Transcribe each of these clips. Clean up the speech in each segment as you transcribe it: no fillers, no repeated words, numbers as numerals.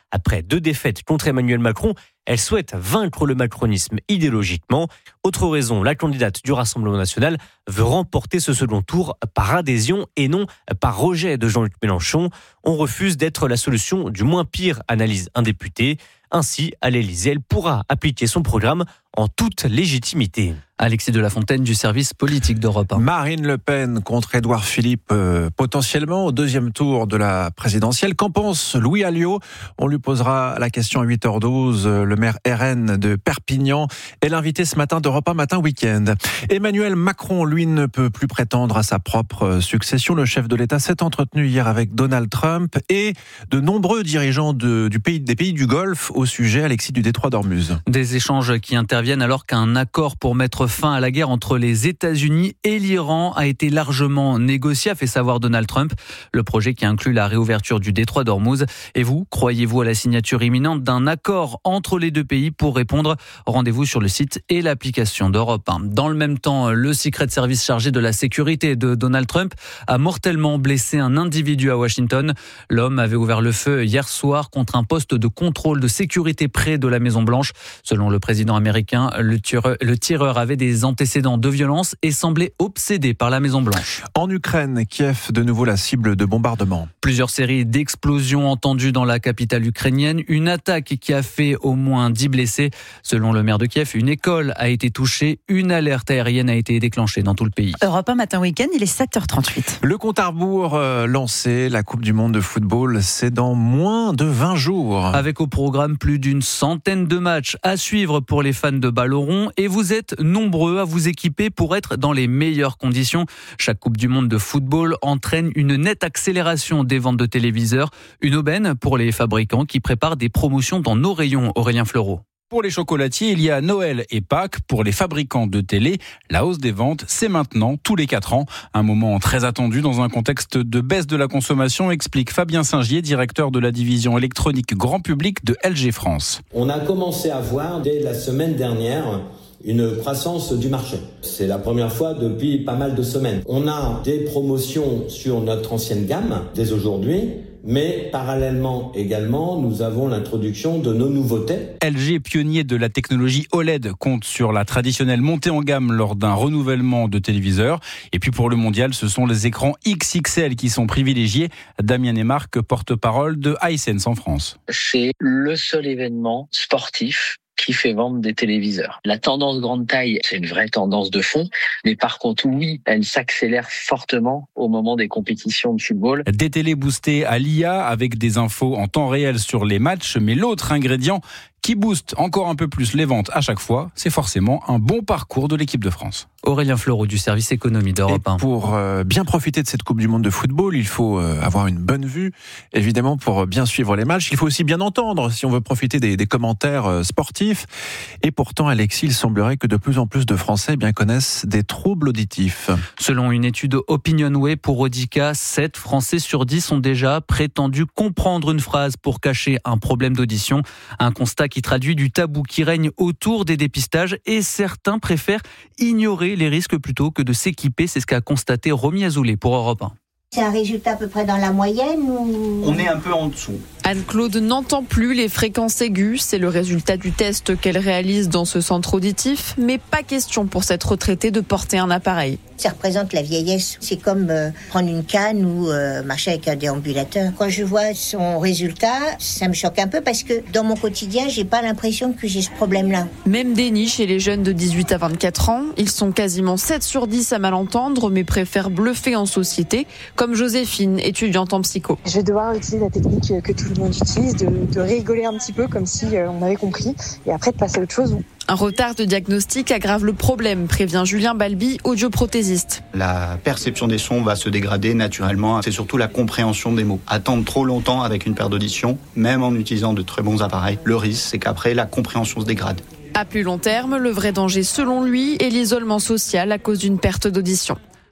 Après 2 défaites contre Emmanuel Macron, elle souhaite vaincre le macronisme idéologiquement. Autre raison, la candidate du Rassemblement national veut remporter ce second tour par adhésion et non par rejet de Jean-Luc Mélenchon. On refuse d'être la solution du moins pire, analyse un député. Ainsi, à l'Élysée, elle pourra appliquer son programme en toute légitimité. Alexis de la Fontaine du service politique d'Europe 1. Marine Le Pen contre Édouard Philippe, potentiellement au 2e tour de la présidentielle. Qu'en pense Louis Alliot ? On lui posera la question à 8h12. Le maire RN de Perpignan est l'invité ce matin d'Europe 1 Matin Week-end. Emmanuel Macron, lui, ne peut plus prétendre à sa propre succession. Le chef de l'État s'est entretenu hier avec Donald Trump et de nombreux dirigeants des pays du Golfe au sujet, Alexis, du détroit d'Ormuz. Des échanges qui interviennent alors qu'un accord pour mettre fin à la guerre entre les États-Unis et l'Iran a été largement négocié, a fait savoir Donald Trump. Le projet qui inclut la réouverture du détroit d'Ormuz. Et vous, croyez-vous à la signature imminente d'un accord entre les deux pays? Pour répondre, rendez-vous sur le site et l'application d'Europe 1. Dans le même temps, le Secret Service chargé de la sécurité de Donald Trump a mortellement blessé un individu à Washington. L'homme avait ouvert le feu hier soir contre un poste de contrôle de sécurité près de la Maison-Blanche. Selon le président américain, le tireur avait des antécédents de violence et semblait obsédé par la Maison-Blanche. En Ukraine, Kiev, de nouveau la cible de bombardements. Plusieurs séries d'explosions entendues dans la capitale ukrainienne. Une attaque qui a fait au moins 10 blessés. Selon le maire de Kiev, une école a été touchée. Une alerte aérienne a été déclenchée dans tout le pays. Europe 1 Matin Week-end, il est 7h38. Le compte à rebours lancé, la Coupe du Monde de football, c'est dans moins de 20 jours. Avec au programme plus d'une centaine de matchs à suivre pour les fans de ballon rond, et vous êtes nombreux à vous équiper pour être dans les meilleures conditions. Chaque Coupe du Monde de football entraîne une nette accélération des ventes de téléviseurs, une aubaine pour les fabricants qui préparent des promotions dans nos rayons. Aurélien Fleureau. Pour les chocolatiers, il y a Noël et Pâques. Pour les fabricants de télé, la hausse des ventes, c'est maintenant, tous les 4 ans. Un moment très attendu dans un contexte de baisse de la consommation, explique Fabien Singier, directeur de la division électronique grand public de LG France. On a commencé à voir dès la semaine dernière une croissance du marché. C'est la première fois depuis pas mal de semaines. On a des promotions sur notre ancienne gamme dès aujourd'hui, mais parallèlement également, nous avons l'introduction de nos nouveautés. LG, pionnier de la technologie OLED, compte sur la traditionnelle montée en gamme lors d'un renouvellement de téléviseurs. Et puis pour le mondial, ce sont les écrans XXL qui sont privilégiés. Damien Nemarque, porte-parole de Hisense en France. C'est le seul événement sportif qui fait vendre des téléviseurs. La tendance grande taille, c'est une vraie tendance de fond, mais par contre, oui, elle s'accélère fortement au moment des compétitions de football. Des télés boostées à l'IA avec des infos en temps réel sur les matchs, mais l'autre ingrédient qui booste encore un peu plus les ventes à chaque fois, c'est forcément un bon parcours de l'équipe de France. Aurélien Fleureau du service économie d'Europe 1. Et pour bien profiter de cette Coupe du Monde de football, il faut avoir une bonne vue. Évidemment, pour bien suivre les matchs, il faut aussi bien entendre si on veut profiter des commentaires sportifs. Et pourtant, Alexis, il semblerait que de plus en plus de Français connaissent des troubles auditifs. Selon une étude Opinionway pour Audica, 7 Français sur 10 ont déjà prétendu comprendre une phrase pour cacher un problème d'audition. Un constat qui traduit du tabou qui règne autour des dépistages, et certains préfèrent ignorer les risques plutôt que de s'équiper. C'est ce qu'a constaté Romy Azoulay pour Europe 1. C'est un résultat à peu près dans la moyenne ou... On est un peu en dessous. Anne-Claude n'entend plus les fréquences aiguës. C'est le résultat du test qu'elle réalise dans ce centre auditif. Mais pas question pour cette retraitée de porter un appareil. Ça représente la vieillesse. C'est comme prendre une canne ou marcher avec un déambulateur. Quand je vois son résultat, ça me choque un peu parce que dans mon quotidien, j'ai pas l'impression que j'ai ce problème-là. Même déni chez les jeunes de 18 à 24 ans. Ils sont quasiment 7 sur 10 à mal entendre, mais préfèrent bluffer en société, comme Joséphine, étudiante en psycho. Je vais devoir utiliser la technique que tout le monde utilise, de rigoler un petit peu comme si on avait compris, et après de passer à autre chose. Un retard de diagnostic aggrave le problème, prévient Julien Balbi, audioprothésiste. La perception des sons va se dégrader naturellement. C'est surtout la compréhension des mots. Attendre trop longtemps avec une perte d'audition, même en utilisant de très bons appareils, le risque, c'est qu'après, la compréhension se dégrade. À plus long terme, le vrai danger, selon lui, est l'isolement social à cause d'une perte d'audition.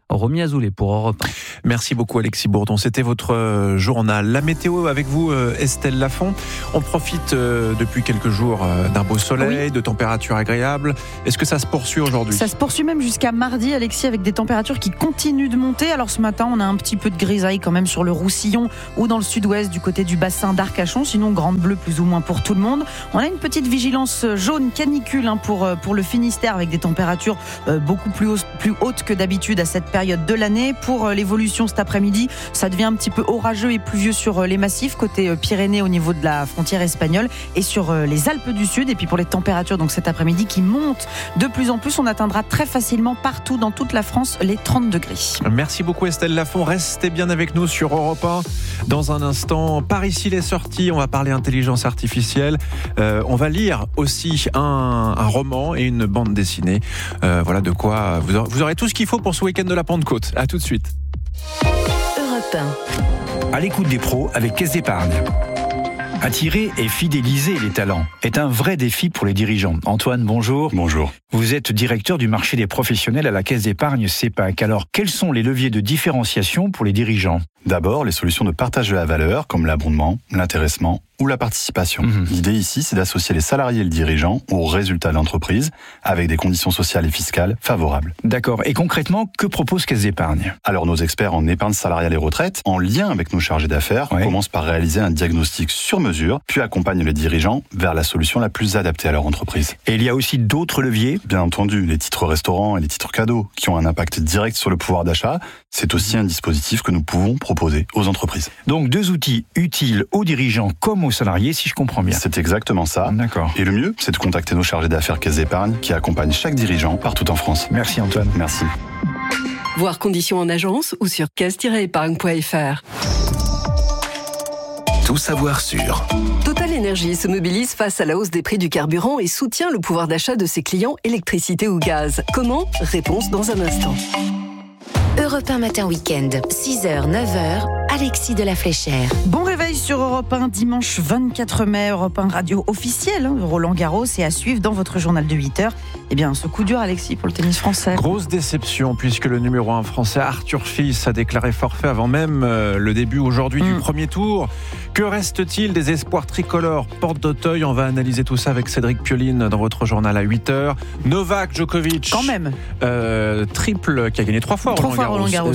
Romy Azoulay pour Europe 1. Merci beaucoup Alexis Bourdon, c'était votre journal. La météo avec vous Estelle Lafont. On profite depuis quelques jours d'un beau soleil, de températures agréables. Est-ce que ça se poursuit aujourd'hui ? Ça se poursuit même jusqu'à mardi, Alexis, avec des températures qui continuent de monter. Alors ce matin, on a un petit peu de grisaille quand même sur le Roussillon ou dans le sud-ouest du côté du bassin d'Arcachon. Sinon, grande bleue plus ou moins pour tout le monde. On a une petite vigilance jaune canicule pour le Finistère avec des températures beaucoup plus hautes que d'habitude à cette période de l'année. Pour l'évolution cet après-midi, ça devient un petit peu orageux et pluvieux sur les massifs côté Pyrénées au niveau de la frontière espagnole et sur les Alpes du Sud. Et puis pour les températures donc cet après-midi qui montent de plus en plus, on atteindra très facilement partout dans toute la France les 30 degrés. Merci beaucoup Estelle Lafont, restez bien avec nous sur Europe 1. Dans un instant, par ici les sorties, on va parler intelligence artificielle. On va lire aussi un roman et une bande dessinée. Voilà de quoi vous aurez tout ce qu'il faut pour ce week-end de la Pentecôte. À tout de suite. Europe 1. À l'écoute des pros avec Caisse d'Épargne. Attirer et fidéliser les talents est un vrai défi pour les dirigeants. Antoine, bonjour. Bonjour. Vous êtes directeur du marché des professionnels à la Caisse d'Épargne CEPAC. Alors, quels sont les leviers de différenciation pour les dirigeants ? D'abord, les solutions de partage de la valeur, comme l'abondement, l'intéressement ou la participation. L'idée ici, c'est d'associer les salariés et le dirigeant aux résultats de l'entreprise avec des conditions sociales et fiscales favorables. D'accord. Et concrètement, que propose Caisse d'Épargne ? Alors, nos experts en épargne salariale et retraite, en lien avec nos chargés d'affaires, commencent par réaliser un diagnostic sur mesure, puis accompagnent les dirigeants vers la solution la plus adaptée à leur entreprise. Et il y a aussi d'autres leviers ? Bien entendu, les titres restaurants et les titres cadeaux, qui ont un impact direct sur le pouvoir d'achat, c'est aussi un dispositif que nous pouvons proposer aux entreprises. Donc 2 outils utiles aux dirigeants comme aux salariés, si je comprends bien. C'est exactement ça. D'accord. Et le mieux, c'est de contacter nos chargés d'affaires Caisse d'Épargne qui accompagnent chaque dirigeant partout en France. Merci Antoine. Merci. Voir conditions en agence ou sur caisse-épargne.fr. Tout savoir sur. Total Énergie se mobilise face à la hausse des prix du carburant et soutient le pouvoir d'achat de ses clients électricité ou gaz. Comment ? Réponse dans un instant. Europe 1 Matin Week-end, 6h, 9h, Alexis de la Fléchère. Bon réveil sur Europe 1, dimanche 24 mai, Europe 1 radio officielle de Roland Garros et à suivre dans votre journal de 8h. Eh bien, ce coup dur, Alexis, pour le tennis français. Grosse déception, puisque le numéro 1 français, Arthur Fils, a déclaré forfait avant même le début aujourd'hui du premier tour. Que reste-t-il des espoirs tricolores Porte d'Auteuil, on va analyser tout ça avec Cédric Pioline dans votre journal à 8h. Novak Djokovic, quand même, triple, qui a gagné 3 fois Roland Garros.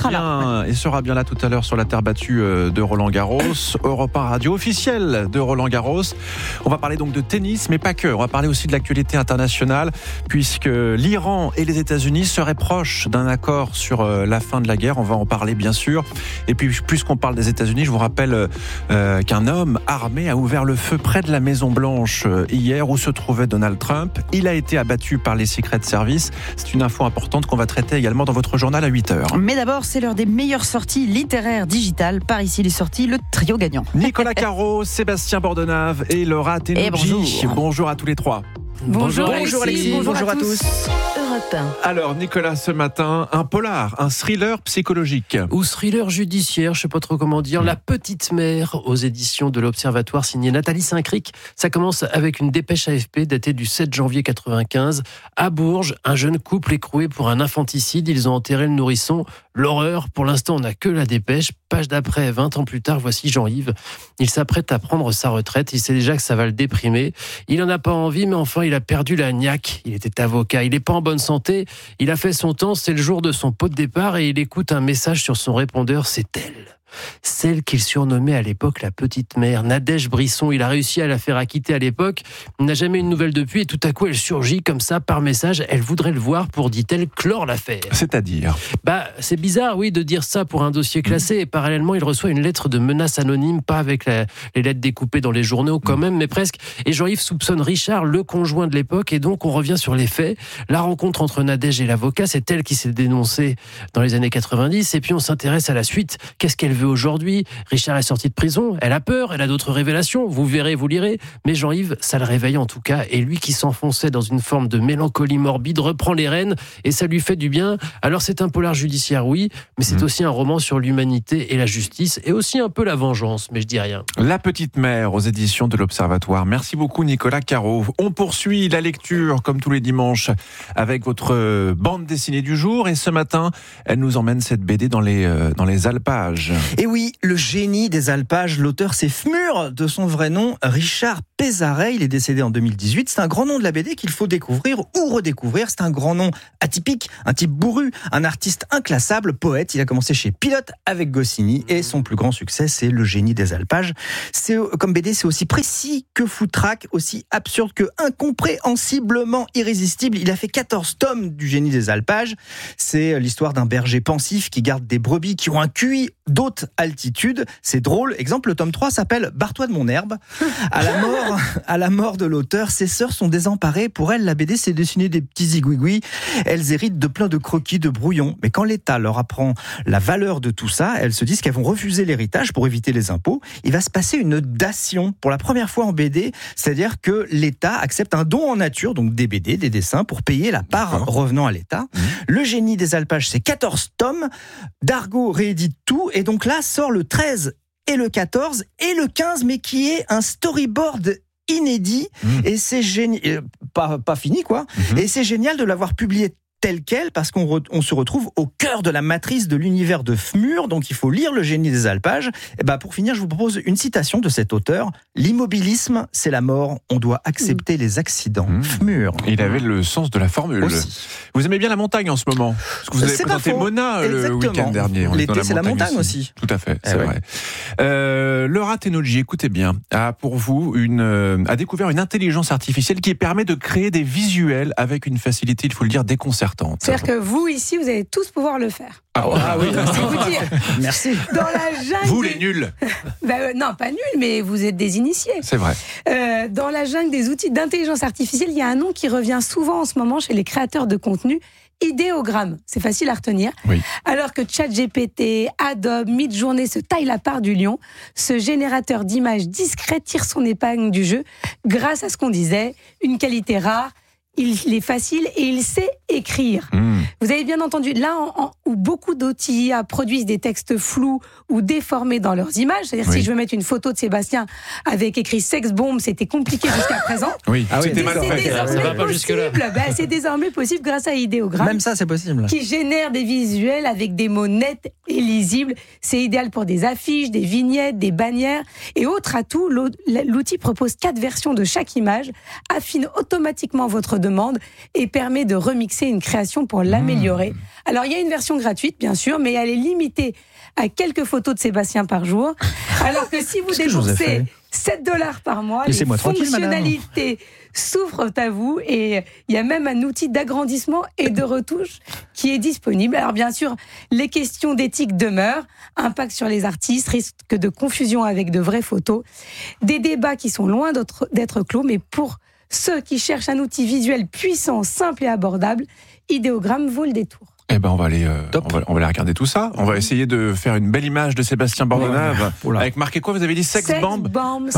Il sera bien là tout à l'heure sur la terre battue de Roland Garros. Europe 1 radio officielle de Roland Garros. On va parler donc de tennis, mais pas que. On va parler aussi de l'actualité internationale, puisque l'Iran et les États-Unis seraient proches d'un accord sur la fin de la guerre. On va en parler bien sûr. Et puis, puisqu'on parle des États-Unis, je vous rappelle qu'un homme armé a ouvert le feu près de la Maison-Blanche hier, où se trouvait Donald Trump. Il a été abattu par les Secret Service. C'est une info importante qu'on va traiter également dans votre journal à 8h. Mais d'abord, c'est l'heure des meilleures sorties littéraires digitales. Par ici, les sorties, le trio gagnant. Nicolas Caro, Sébastien Bordenave et Laura Tenouji. Bonjour à tous les trois. Bonjour Alexis, bonjour à tous. Europe 1. Alors Nicolas, ce matin, un polar, un thriller psychologique. Ou thriller judiciaire, je ne sais pas trop comment dire. La petite mère aux éditions de l'Observatoire, signée Nathalie Saint-Cric. Ça commence avec une dépêche AFP datée du 7 janvier 95. À Bourges, un jeune couple écroué pour un infanticide. Ils ont enterré le nourrisson. L'horreur, pour l'instant, on n'a que la dépêche. Page d'après, 20 ans plus tard, voici Jean-Yves. Il s'apprête à prendre sa retraite. Il sait déjà que ça va le déprimer. Il n'en a pas envie, mais enfin, il a perdu la niaque. Il était avocat. Il n'est pas en bonne santé. Il a fait son temps. C'est le jour de son pot de départ et il écoute un message sur son répondeur. C'est elle. Celle qu'il surnommait à l'époque la petite mère, Nadège Brisson. Il a réussi à la faire acquitter à l'époque. Il n'a jamais eu de nouvelles depuis et tout à coup elle surgit comme ça par message. Elle voudrait le voir pour, dit-elle, clore l'affaire. C'est-à-dire ? C'est bizarre, oui, de dire ça pour un dossier classé et parallèlement il reçoit une lettre de menace anonyme, pas avec les lettres découpées dans les journaux quand même, mais presque. Et Jean-Yves soupçonne Richard, le conjoint de l'époque, et donc on revient sur les faits. La rencontre entre Nadège et l'avocat, c'est elle qui s'est dénoncée dans les années 90 et puis on s'intéresse à la suite. Qu'est-ce qu'elle veut vu aujourd'hui. Richard est sorti de prison, elle a peur, elle a d'autres révélations. Vous verrez, vous lirez. Mais Jean-Yves, ça le réveille en tout cas. Et lui qui s'enfonçait dans une forme de mélancolie morbide reprend les rênes et ça lui fait du bien. Alors c'est un polar judiciaire, oui, mais c'est aussi un roman sur l'humanité et la justice et aussi un peu la vengeance, mais je dis rien. La petite mère aux éditions de l'Observatoire. Merci beaucoup Nicolas Caro. On poursuit la lecture comme tous les dimanches avec votre bande dessinée du jour et ce matin, elle nous emmène cette BD dans les alpages. Et oui, le génie des alpages, l'auteur c'est Fmur, de son vrai nom Richard Pézaret, il est décédé en 2018. C'est un grand nom de la BD qu'il faut découvrir ou redécouvrir. C'est un grand nom atypique, un type bourru, un artiste inclassable, poète. Il a commencé chez Pilote avec Goscinny et son plus grand succès, c'est Le génie des alpages. Comme BD, c'est aussi précis que foutraque, aussi absurde que incompréhensiblement irrésistible. Il a fait 14 tomes du génie des alpages. C'est l'histoire d'un berger pensif qui garde des brebis qui ont un QI d'haute altitude. C'est drôle. Exemple, le tome 3 s'appelle Barre-toi de mon herbe. À la mort de l'auteur, ses sœurs sont désemparées. Pour elles, la BD, c'est dessiner des petits zigouigouis. Elles héritent de plein de croquis, de brouillons. Mais quand l'État leur apprend la valeur de tout ça, elles se disent qu'elles vont refuser l'héritage pour éviter les impôts. Il va se passer une dation pour la première fois en BD, c'est-à-dire que l'État accepte un don en nature, donc des BD, des dessins, pour payer la part revenant à l'État. Le génie des alpages, c'est 14 tomes. Dargaud réédite tout, et donc là sort le 13 et le 14 et le 15, mais qui est un storyboard inédit, et c'est génial, pas fini quoi, et c'est génial de l'avoir publié tel quel, parce qu'on se retrouve au cœur de la matrice de l'univers de Fmur, donc il faut lire Le génie des alpages. Et pour finir, je vous propose une citation de cet auteur. L'immobilisme, c'est la mort, on doit accepter les accidents. Fmur. Il avait le sens de la formule. Aussi. Vous aimez bien la montagne en ce moment? Parce que vous avez présenté Mona le week-end dernier. L'été, c'est la montagne aussi. Tout à fait, c'est vrai. Laura Tenoji, écoutez bien, a pour vous a découvert une intelligence artificielle qui permet de créer des visuels avec une facilité, il faut le dire, déconcertante. C'est-à-dire que vous, ici, vous allez tous pouvoir le faire. Ah oui, c'est vous dire. Merci. Dans la jungle... Vous, les nuls. Non, pas nuls, mais vous êtes des initiés. C'est vrai. Dans la jungle des outils d'intelligence artificielle, il y a un nom qui revient souvent en ce moment chez les créateurs de contenu. Idéogramme, c'est facile à retenir. Oui. Alors que ChatGPT, Adobe, Midjourney se taillent la part du lion, ce générateur d'images discret tire son épingle du jeu grâce à ce qu'on disait, une qualité rare. Il est facile et il sait écrire. Vous avez bien entendu, là où beaucoup d'outils produisent des textes flous ou déformés dans leurs images, c'est-à-dire si je veux mettre une photo de Sébastien avec écrit sex bomb, c'était compliqué jusqu'à présent. C'était mal fait. C'est désormais possible grâce à Idéogramme. Même ça, c'est possible. Qui génère des visuels avec des mots nets et lisibles. C'est idéal pour des affiches, des vignettes, des bannières. Et autre atout, l'outil propose 4 versions de chaque image, affine automatiquement votre demande et permet de remixer une création pour l'améliorer. Alors, il y a une version gratuite, bien sûr, mais elle est limitée à quelques photos de Sébastien par jour. Alors que si vous dépensez $7 par mois, les fonctionnalités s'ouvrent à vous et il y a même un outil d'agrandissement et de retouche qui est disponible. Alors bien sûr, les questions d'éthique demeurent, impact sur les artistes, risque de confusion avec de vraies photos, des débats qui sont loin d'être clos, mais pour ceux qui cherchent un outil visuel puissant, simple et abordable, Idéogramme vaut le détour. On va aller regarder tout ça. On va essayer de faire une belle image de Sébastien Bordenave avec marqué quoi? Vous avez dit sex bomb.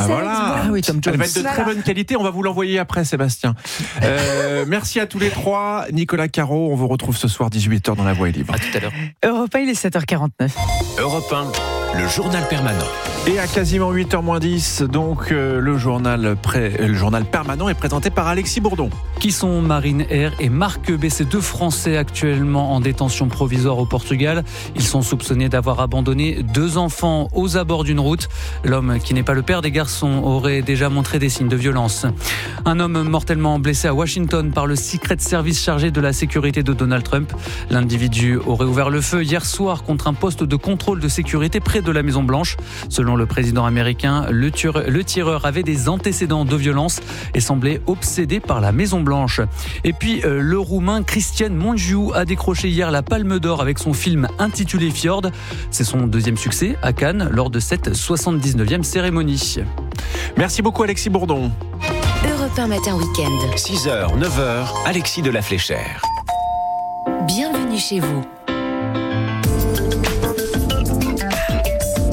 Ah oui, Tom Jones. Elle va être de très bonne qualité. On va vous l'envoyer après, Sébastien. Merci à tous les trois. Nicolas Caro, on vous retrouve ce soir 18h dans La Voix est libre. À tout à l'heure. Europe 1, il est 7h49. Europe 1, le journal permanent. Et à quasiment 8h10, donc le journal permanent est présenté par Alexis Bourdon. Qui sont Marine R et Marc B, ces 2 Français actuellement en détention provisoire au Portugal. Ils sont soupçonnés d'avoir abandonné 2 enfants aux abords d'une route. L'homme, qui n'est pas le père des garçons, aurait déjà montré des signes de violence. Un homme mortellement blessé à Washington par le Secret Service chargé de la sécurité de Donald Trump. L'individu aurait ouvert le feu hier soir contre un poste de contrôle de sécurité près de la Maison-Blanche. Selon le président américain, le tireur avait des antécédents de violence et semblait obsédé par la Maison-Blanche. Et puis, le Roumain Cristian Mungiu a décroché hier la Palme d'Or avec son film intitulé Fjord. C'est son 2e succès à Cannes lors de cette 79e cérémonie. Merci beaucoup Alexis Bourdon. Europe 1 Matin Week-end. 6h, 9h, Alexis de la Fléchère. Bienvenue chez vous.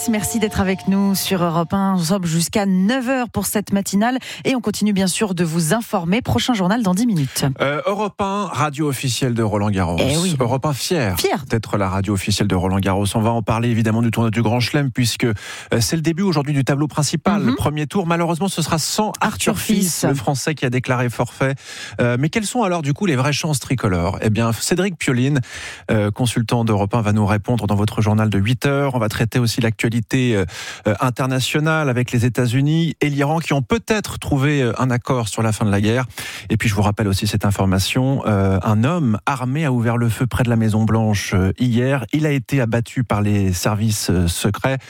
tous, merci d'être avec nous sur Europe 1. Nous sommes jusqu'à 9h pour cette matinale et on continue bien sûr de vous informer. Prochain journal dans 10 minutes. Europe 1, radio officielle de Roland Garros. Oui. Europe 1 fier d'être la radio officielle de Roland Garros. On va en parler évidemment du tournoi du Grand Chelem puisque c'est le début aujourd'hui du tableau principal. Le premier tour, malheureusement, ce sera sans Arthur Fils, le Français qui a déclaré forfait. Mais quelles sont alors du coup les vraies chances tricolores ? Eh bien, Cédric Pioline, consultant d'Europe 1, va nous répondre dans votre journal de 8h. On va traiter aussi l'actualité internationale avec les États-Unis et l'Iran qui ont peut-être trouvé un accord sur la fin de la guerre. Et puis je vous rappelle aussi cette information, un homme armé a ouvert le feu près de la Maison-Blanche hier. Il a été abattu par les services secrets.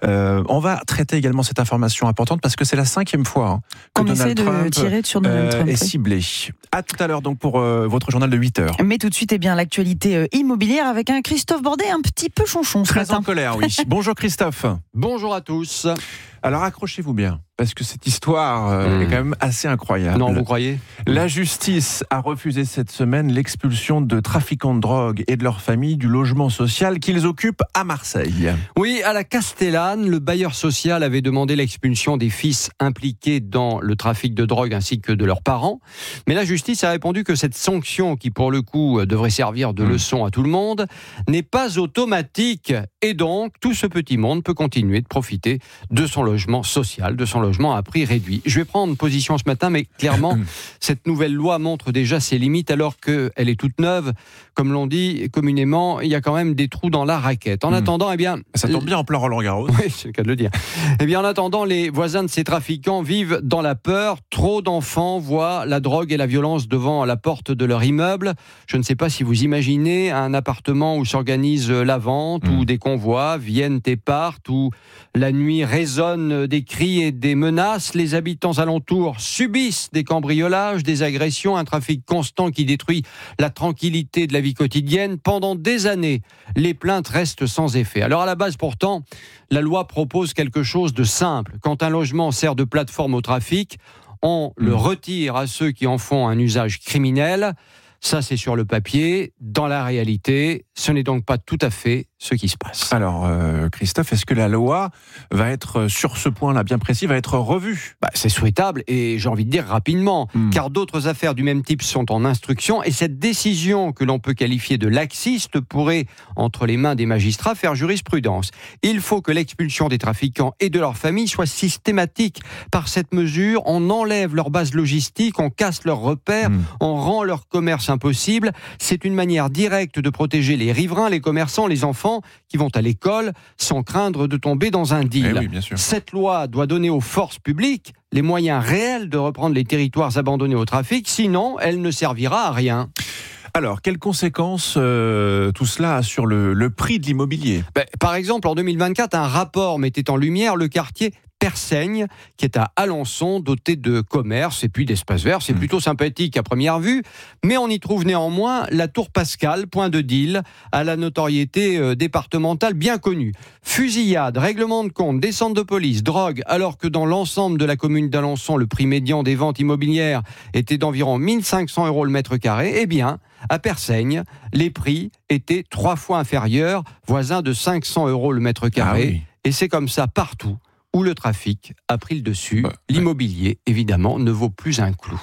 On va traiter également cette information importante parce que c'est la 5e fois que Donald Trump tirer sur Donald Trump, est ciblé. À tout à l'heure donc pour votre journal de 8h. Mais tout de suite, l'actualité immobilière avec un Christophe Bordet un petit peu chonchon ce matin. Très en colère, oui. Bonjour Christophe. Bonjour à tous. Alors accrochez-vous bien, parce que cette histoire est quand même assez incroyable. Non, vous croyez ? La justice a refusé cette semaine l'expulsion de trafiquants de drogue et de leurs familles du logement social qu'ils occupent à Marseille. Oui, à la Castellane, le bailleur social avait demandé l'expulsion des fils impliqués dans le trafic de drogue ainsi que de leurs parents. Mais la justice a répondu que cette sanction, qui pour le coup devrait servir de leçon à tout le monde, n'est pas automatique. Et donc, tout ce petit monde peut continuer de profiter de son logement social, de son logement à prix réduit. Je vais prendre position ce matin, mais clairement, cette nouvelle loi montre déjà ses limites alors qu'elle est toute neuve. Comme l'on dit communément, il y a quand même des trous dans la raquette. En attendant, eh bien... Ça tombe bien en plein Roland Garros. Oui, c'est le cas de le dire. Eh bien, en attendant, les voisins de ces trafiquants vivent dans la peur. Trop d'enfants voient la drogue et la violence devant la porte de leur immeuble. Je ne sais pas si vous imaginez un appartement où s'organise la vente, où des convois viennent et partent, où la nuit résonne des cris et des menaces. Les habitants alentours subissent des cambriolages, des agressions, un trafic constant qui détruit la tranquillité de la vie quotidienne. Pendant des années, les plaintes restent sans effet. Alors à la base, pourtant, la loi propose quelque chose de simple. Quand un logement sert de plateforme au trafic, on le retire à ceux qui en font un usage criminel. Ça, c'est sur le papier. Dans la réalité, ce n'est donc pas tout à fait ce qui se passe. Alors, Christophe, est-ce que la loi va être, sur ce point-là bien précis, va être revue ? C'est souhaitable et j'ai envie de dire rapidement, car d'autres affaires du même type sont en instruction et cette décision que l'on peut qualifier de laxiste pourrait, entre les mains des magistrats, faire jurisprudence. Il faut que l'expulsion des trafiquants et de leurs familles soit systématique. Par cette mesure, on enlève leur base logistique, on casse leurs repères, on rend leur commerce impossible. C'est une manière directe de protéger les riverains, les commerçants, les enfants qui vont à l'école sans craindre de tomber dans un deal. Oui, bien sûr. Cette loi doit donner aux forces publiques les moyens réels de reprendre les territoires abandonnés au trafic, sinon elle ne servira à rien. Alors, quelles conséquences tout cela a sur le prix de l'immobilier ? Par exemple, en 2024, un rapport mettait en lumière le quartier Persaigne, qui est à Alençon, doté de commerces et puis d'espaces verts. C'est plutôt sympathique à première vue, mais on y trouve néanmoins la Tour Pascal, point de deal, à la notoriété départementale bien connue. Fusillade, règlement de compte, descente de police, drogue, alors que dans l'ensemble de la commune d'Alençon, le prix médian des ventes immobilières était d'environ 1 500 € le mètre carré, eh bien, à Persaigne, les prix étaient 3 fois inférieurs, voisins de 500 € le mètre carré. Et c'est comme ça partout où le trafic a pris le dessus. L'immobilier, évidemment, ne vaut plus un clou.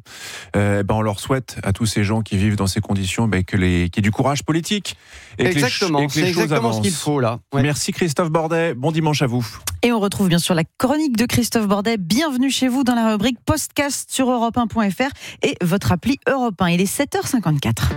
On leur souhaite à tous ces gens qui vivent dans ces conditions qu'il y ait du courage politique. Et exactement, c'est exactement ce qu'il faut là. Ouais. Merci Christophe Bordet, bon dimanche à vous. Et on retrouve bien sûr la chronique de Christophe Bordet. Bienvenue chez vous dans la rubrique podcast sur europe1.fr et votre appli Europe 1. Il est 7h54.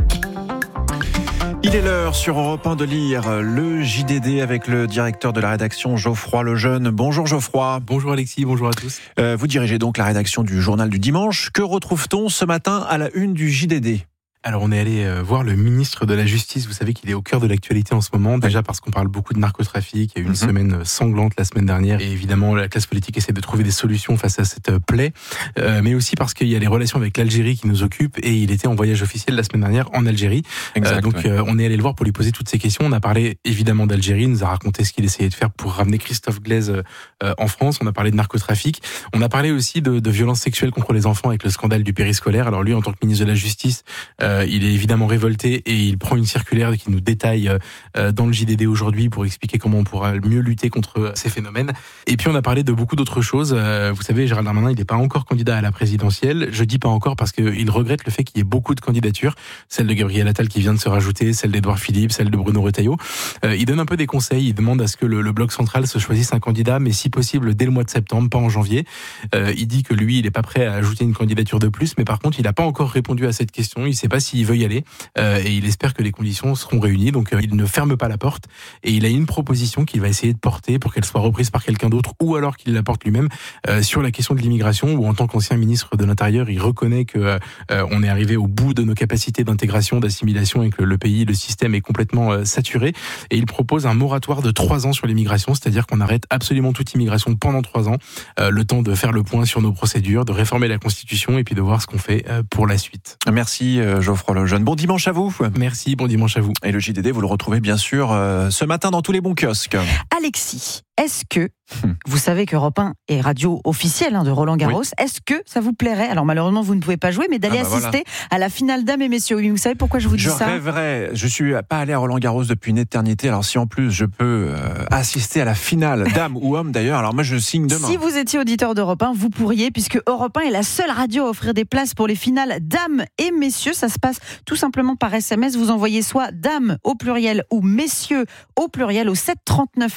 Il est l'heure sur Europe 1 de lire le JDD avec le directeur de la rédaction Geoffroy Lejeune. Bonjour Geoffroy. Bonjour Alexis, bonjour à tous. Vous dirigez donc la rédaction du Journal du Dimanche. Que retrouve-t-on ce matin à la une du JDD ? Alors on est allé voir le ministre de la Justice, vous savez qu'il est au cœur de l'actualité en ce moment, déjà parce qu'on parle beaucoup de narcotrafic, il y a eu une semaine sanglante la semaine dernière, et évidemment la classe politique essaie de trouver des solutions face à cette plaie, mais aussi parce qu'il y a les relations avec l'Algérie qui nous occupent, et il était en voyage officiel la semaine dernière en Algérie, on est allé le voir pour lui poser toutes ces questions. On a parlé évidemment d'Algérie, il nous a raconté ce qu'il essayait de faire pour ramener Christophe Glaise en France, on a parlé de narcotrafic, on a parlé aussi de violences sexuelles contre les enfants avec le scandale du périscolaire. Alors lui, en tant que ministre de la Justice, Il est évidemment révolté et il prend une circulaire qui nous détaille dans le JDD aujourd'hui pour expliquer comment on pourra mieux lutter contre ces phénomènes. Et puis on a parlé de beaucoup d'autres choses. Vous savez, Gérald Darmanin, il n'est pas encore candidat à la présidentielle. Je dis pas encore parce qu'il regrette le fait qu'il y ait beaucoup de candidatures. Celle de Gabriel Attal qui vient de se rajouter, celle d'Édouard Philippe, celle de Bruno Retailleau. Il donne un peu des conseils. Il demande à ce que le bloc central se choisisse un candidat, mais si possible dès le mois de septembre, pas en janvier. Il dit que lui, il n'est pas prêt à ajouter une candidature de plus, mais par contre, il n'a pas encore répondu à cette question. Il ne sait pas s'il veut y aller et il espère que les conditions seront réunies. Donc, il ne ferme pas la porte et il a une proposition qu'il va essayer de porter pour qu'elle soit reprise par quelqu'un d'autre ou alors qu'il la porte lui-même sur la question de l'immigration, où en tant qu'ancien ministre de l'Intérieur, il reconnaît que on est arrivé au bout de nos capacités d'intégration, d'assimilation et que le pays, le système est complètement saturé. Et il propose un moratoire de 3 ans sur l'immigration, c'est-à-dire qu'on arrête absolument toute immigration pendant 3 ans, le temps de faire le point sur nos procédures, de réformer la Constitution et puis de voir ce qu'on fait pour la suite. Merci Geoffroy Lejeune. Bon dimanche à vous. Merci, bon dimanche à vous. Et le JDD, vous le retrouvez bien sûr ce matin dans tous les bons kiosques. Alexis, est-ce que, vous savez qu'Europe 1 est radio officielle de Roland Garros, oui. Est-ce que ça vous plairait, alors malheureusement vous ne pouvez pas jouer, mais d'aller assister à la finale dames et messieurs? Oui, vous savez pourquoi je vous dis ça? Je rêverais, je suis pas allé à Roland Garros depuis une éternité, alors si en plus je peux assister à la finale, dames ou hommes d'ailleurs, alors moi je signe demain. Si vous étiez auditeur d'Europe 1, vous pourriez, puisque Europe 1 est la seule radio à offrir des places pour les finales dames et messieurs. Ça se passe tout simplement par SMS, vous envoyez soit dames au pluriel ou messieurs au pluriel au 739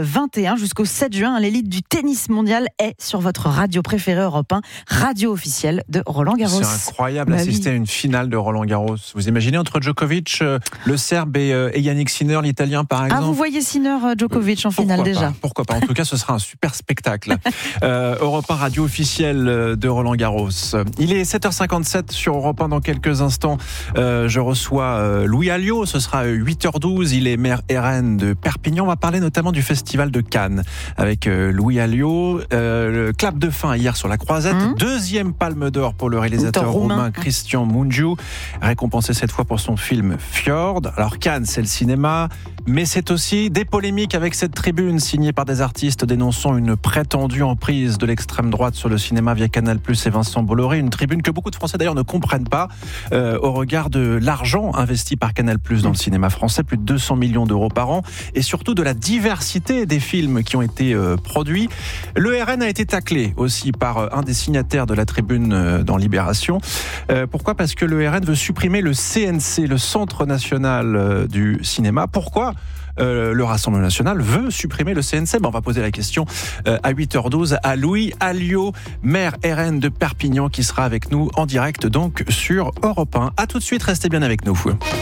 21 jusqu'au 7 juin. L'élite du tennis mondial est sur votre radio préférée Europe 1, radio officielle de Roland Garros. C'est incroyable d'assister à une finale de Roland Garros. Vous imaginez entre Djokovic, le Serbe et Yannick Sinner, l'Italien par exemple? Ah, vous voyez Sinner, Djokovic en finale déjà? Pourquoi pas? En tout cas, ce sera un super spectacle. Europe 1, radio officielle de Roland Garros. Il est 7h57 sur Europe 1 dans quelques instants. Je reçois Louis Alliot, ce sera 8h12. Il est maire RN de Perpignan. On va parler notamment du festival de Cannes avec Louis Alliot. Le clap de fin hier sur la Croisette. Deuxième palme d'or pour le réalisateur roumain Cristian Mungiu, récompensé cette fois pour son film Fjord. Alors Cannes, c'est le cinéma, mais c'est aussi des polémiques avec cette tribune signée par des artistes dénonçant une prétendue emprise de l'extrême droite sur le cinéma via Canal+ et Vincent Bolloré. Une tribune que beaucoup de Français d'ailleurs ne comprennent pas au regard de l'argent investi par Canal+ dans le cinéma français, plus de 200 millions d'euros par an, et surtout de la diversité des films qui ont été produits. Le RN a été taclé aussi par un des signataires de la tribune dans Libération. Pourquoi? Parce que le RN veut supprimer le CNC, le Centre National du Cinéma. Pourquoi le Rassemblement National veut supprimer le CNC? On va poser la question à 8h12 à Louis Alliot, maire RN de Perpignan, qui sera avec nous en direct donc sur Europe 1. A tout de suite, restez bien avec nous.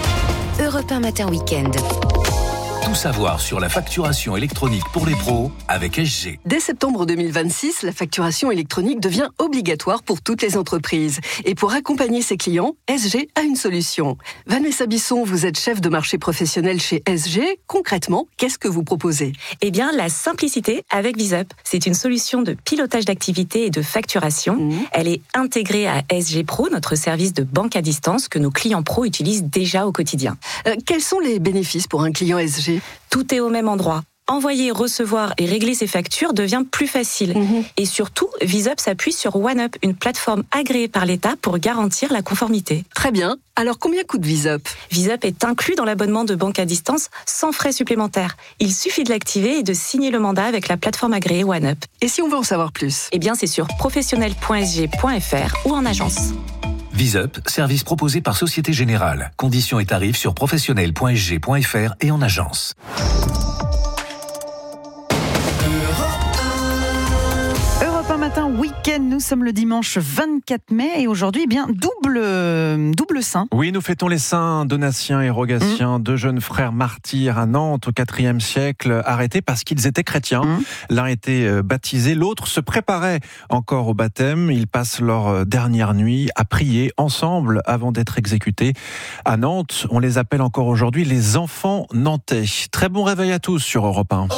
Europe 1 Matin Week-end. Tout savoir sur la facturation électronique pour les pros avec SG. Dès septembre 2026, la facturation électronique devient obligatoire pour toutes les entreprises. Et pour accompagner ses clients, SG a une solution. Vanessa Bisson, vous êtes chef de marché professionnel chez SG. Concrètement, qu'est-ce que vous proposez? Eh bien, la simplicité avec VisUp. C'est une solution de pilotage d'activité et de facturation. Elle est intégrée à SG Pro, notre service de banque à distance que nos clients pros utilisent déjà au quotidien. Quels sont les bénéfices pour un client SG? Tout est au même endroit. Envoyer, recevoir et régler ses factures devient plus facile. Et surtout, VisUp s'appuie sur OneUp, une plateforme agréée par l'État pour garantir la conformité. Très bien. Alors, combien coûte VisUp? VisUp est inclus dans l'abonnement de banque à distance sans frais supplémentaires. Il suffit de l'activer et de signer le mandat avec la plateforme agréée OneUp. Et si on veut en savoir plus? Eh bien, c'est sur professionnel.sg.fr ou en agence. VisUp, service proposé par Société Générale. Conditions et tarifs sur professionnel.sg.fr et en agence. Europe 1 Matin Week-end, nous sommes le dimanche 24 mai et aujourd'hui, eh bien, double saint. Oui, nous fêtons les saints Donatien et Rogatien, deux jeunes frères martyrs à Nantes au IVe siècle, arrêtés parce qu'ils étaient chrétiens. L'un était baptisé, l'autre se préparait encore au baptême. Ils passent leur dernière nuit à prier ensemble avant d'être exécutés. À Nantes, on les appelle encore aujourd'hui les enfants nantais. Très bon réveil à tous sur Europe 1.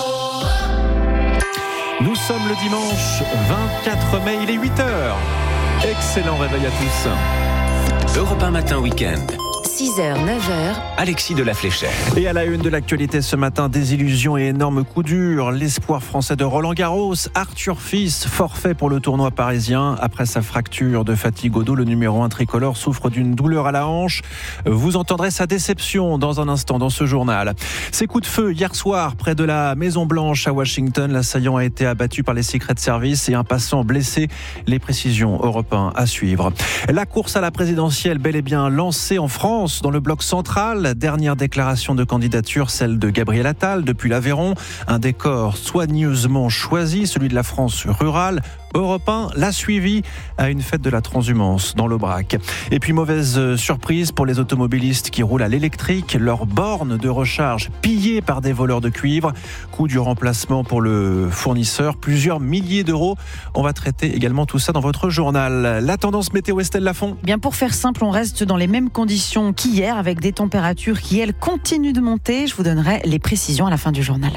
Nous sommes le dimanche 24 mai, il est 8h. Excellent réveil à tous. Europe 1 Matin Week-end. 6h, 9h. Alexis de la Fléchère. Et à la une de l'actualité ce matin, désillusion et énorme coup dur. L'espoir français de Roland Garros, Arthur Fils, forfait pour le tournoi parisien. Après sa fracture de fatigue au dos, le numéro 1 tricolore souffre d'une douleur à la hanche. Vous entendrez sa déception dans un instant dans ce journal. Ces coups de feu hier soir près de la Maison Blanche à Washington. L'assaillant a été abattu par les Secret Service et un passant blessé. Les précisions Europe 1 à suivre. La course à la présidentielle bel et bien lancée en France, dans le bloc central. Dernière déclaration de candidature, celle de Gabriel Attal depuis l'Aveyron. Un décor soigneusement choisi, celui de la France rurale. Europe 1 l'a suivi à une fête de la transhumance dans l'Aubrac. Et puis mauvaise surprise pour les automobilistes qui roulent à l'électrique. Leur borne de recharge pillée par des voleurs de cuivre. Coût du remplacement pour le fournisseur, plusieurs milliers d'euros. On va traiter également tout ça dans votre journal. La tendance météo, Estelle Lafont. Bien, pour faire simple, on reste dans les mêmes conditions qu'hier avec des températures qui, elles, continuent de monter. Je vous donnerai les précisions à la fin du journal.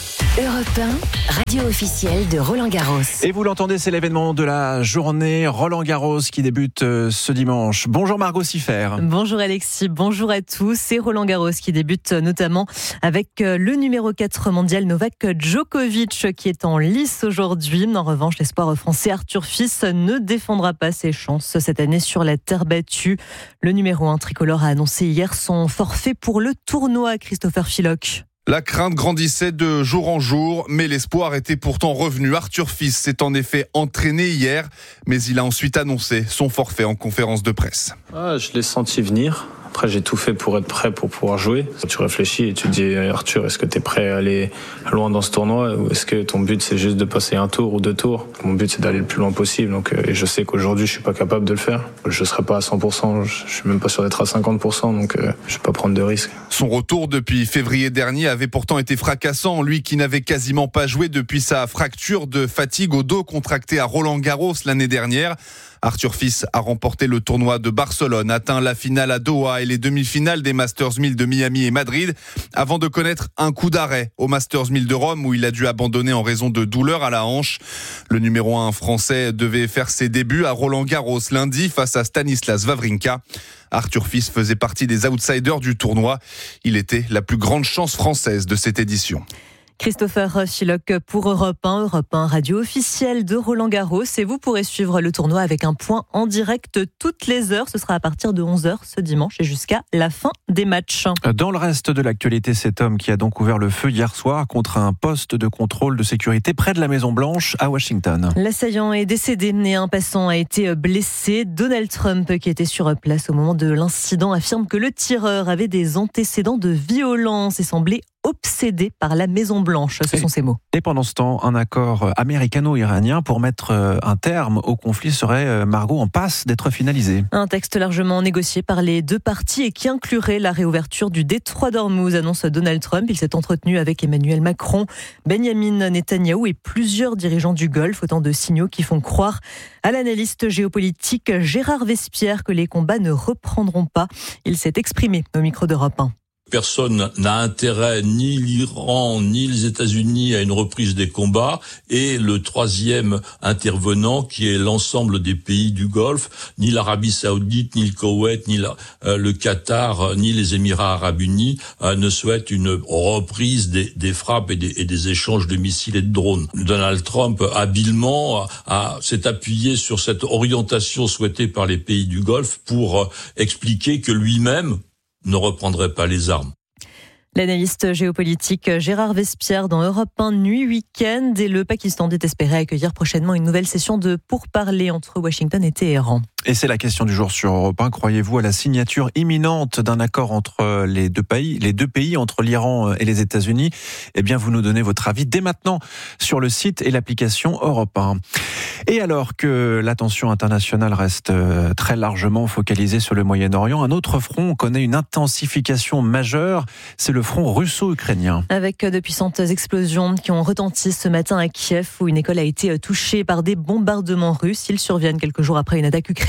Europe 1, radio officielle de Roland Garros. Et vous l'entendez, c'est l'événement de la journée. Roland Garros qui débute ce dimanche. Bonjour Margot Siffert. Bonjour Alexis, bonjour à tous. C'est Roland Garros qui débute notamment avec le numéro 4 mondial Novak Djokovic qui est en lice aujourd'hui. En revanche, l'espoir français Arthur Fils ne défendra pas ses chances cette année sur la terre battue. Le numéro 1 tricolore a annoncé hier son forfait pour le tournoi. Christopher Philoc. La crainte grandissait de jour en jour, mais l'espoir était pourtant revenu. Arthur Fils s'est en effet entraîné hier, mais il a ensuite annoncé son forfait en conférence de presse. Je l'ai senti venir. Après, j'ai tout fait pour être prêt pour pouvoir jouer. Tu réfléchis et tu te dis, Arthur, est-ce que tu es prêt à aller loin dans ce tournoi ou est-ce que ton but, c'est juste de passer un tour ou deux tours ? Mon but, c'est d'aller le plus loin possible. Donc, et je sais qu'aujourd'hui, je suis pas capable de le faire. Je serai pas à 100%, je suis même pas sûr d'être à 50%, donc je vais pas prendre de risques. Son retour depuis février dernier avait pourtant été fracassant. Lui qui n'avait quasiment pas joué depuis sa fracture de fatigue au dos contractée à Roland-Garros l'année dernière. Arthur Fils a remporté le tournoi de Barcelone, atteint la finale à Doha et les demi-finales des Masters 1000 de Miami et Madrid, avant de connaître un coup d'arrêt au Masters 1000 de Rome où il a dû abandonner en raison de douleurs à la hanche. Le numéro 1 français devait faire ses débuts à Roland-Garros lundi face à Stanislas Wawrinka. Arthur Fils faisait partie des outsiders du tournoi. Il était la plus grande chance française de cette édition. Christopher Philoc pour Europe 1, radio officielle de Roland Garros. Et vous pourrez suivre le tournoi avec un point en direct toutes les heures. Ce sera à partir de 11h ce dimanche et jusqu'à la fin des matchs. Dans le reste de l'actualité, cet homme qui a donc ouvert le feu hier soir contre un poste de contrôle de sécurité près de la Maison Blanche à Washington. L'assaillant est décédé et un passant a été blessé. Donald Trump, qui était sur place au moment de l'incident, affirme que le tireur avait des antécédents de violence et semblait obsédé par la Maison Blanche, ce sont ses mots. Et pendant ce temps, un accord américano-iranien pour mettre un terme au conflit serait, Margot, en passe d'être finalisé. Un texte largement négocié par les deux parties et qui inclurait la réouverture du détroit d'Ormuz, annonce Donald Trump. Il s'est entretenu avec Emmanuel Macron, Benjamin Netanyahou et plusieurs dirigeants du Golfe, autant de signaux qui font croire à l'analyste géopolitique Gérard Vespierre que les combats ne reprendront pas. Il s'est exprimé au micro d'Europe 1. Personne n'a intérêt, ni l'Iran, ni les États-Unis, à une reprise des combats. Et le troisième intervenant, qui est l'ensemble des pays du Golfe, ni l'Arabie Saoudite, ni le Koweït, ni le Qatar, ni les Émirats Arabes Unis, ne souhaitent une reprise des frappes et des échanges de missiles et de drones. Donald Trump, habilement, s'est appuyé sur cette orientation souhaitée par les pays du Golfe pour expliquer que lui-même ne reprendrait pas les armes. L'analyste géopolitique Gérard Vespierre dans Europe 1 Nuit Week-end, et le Pakistan est espéré accueillir prochainement une nouvelle session de pourparlers entre Washington et Téhéran. Et c'est la question du jour sur Europe 1. Croyez-vous à la signature imminente d'un accord entre les deux pays, entre l'Iran et les États-Unis ? Eh bien, vous nous donnez votre avis dès maintenant sur le site et l'application Europe 1. Et alors que l'attention internationale reste très largement focalisée sur le Moyen-Orient, un autre front connaît une intensification majeure, c'est le front russo-ukrainien. Avec de puissantes explosions qui ont retenti ce matin à Kiev, où une école a été touchée par des bombardements russes. Ils surviennent quelques jours après une attaque ukrainienne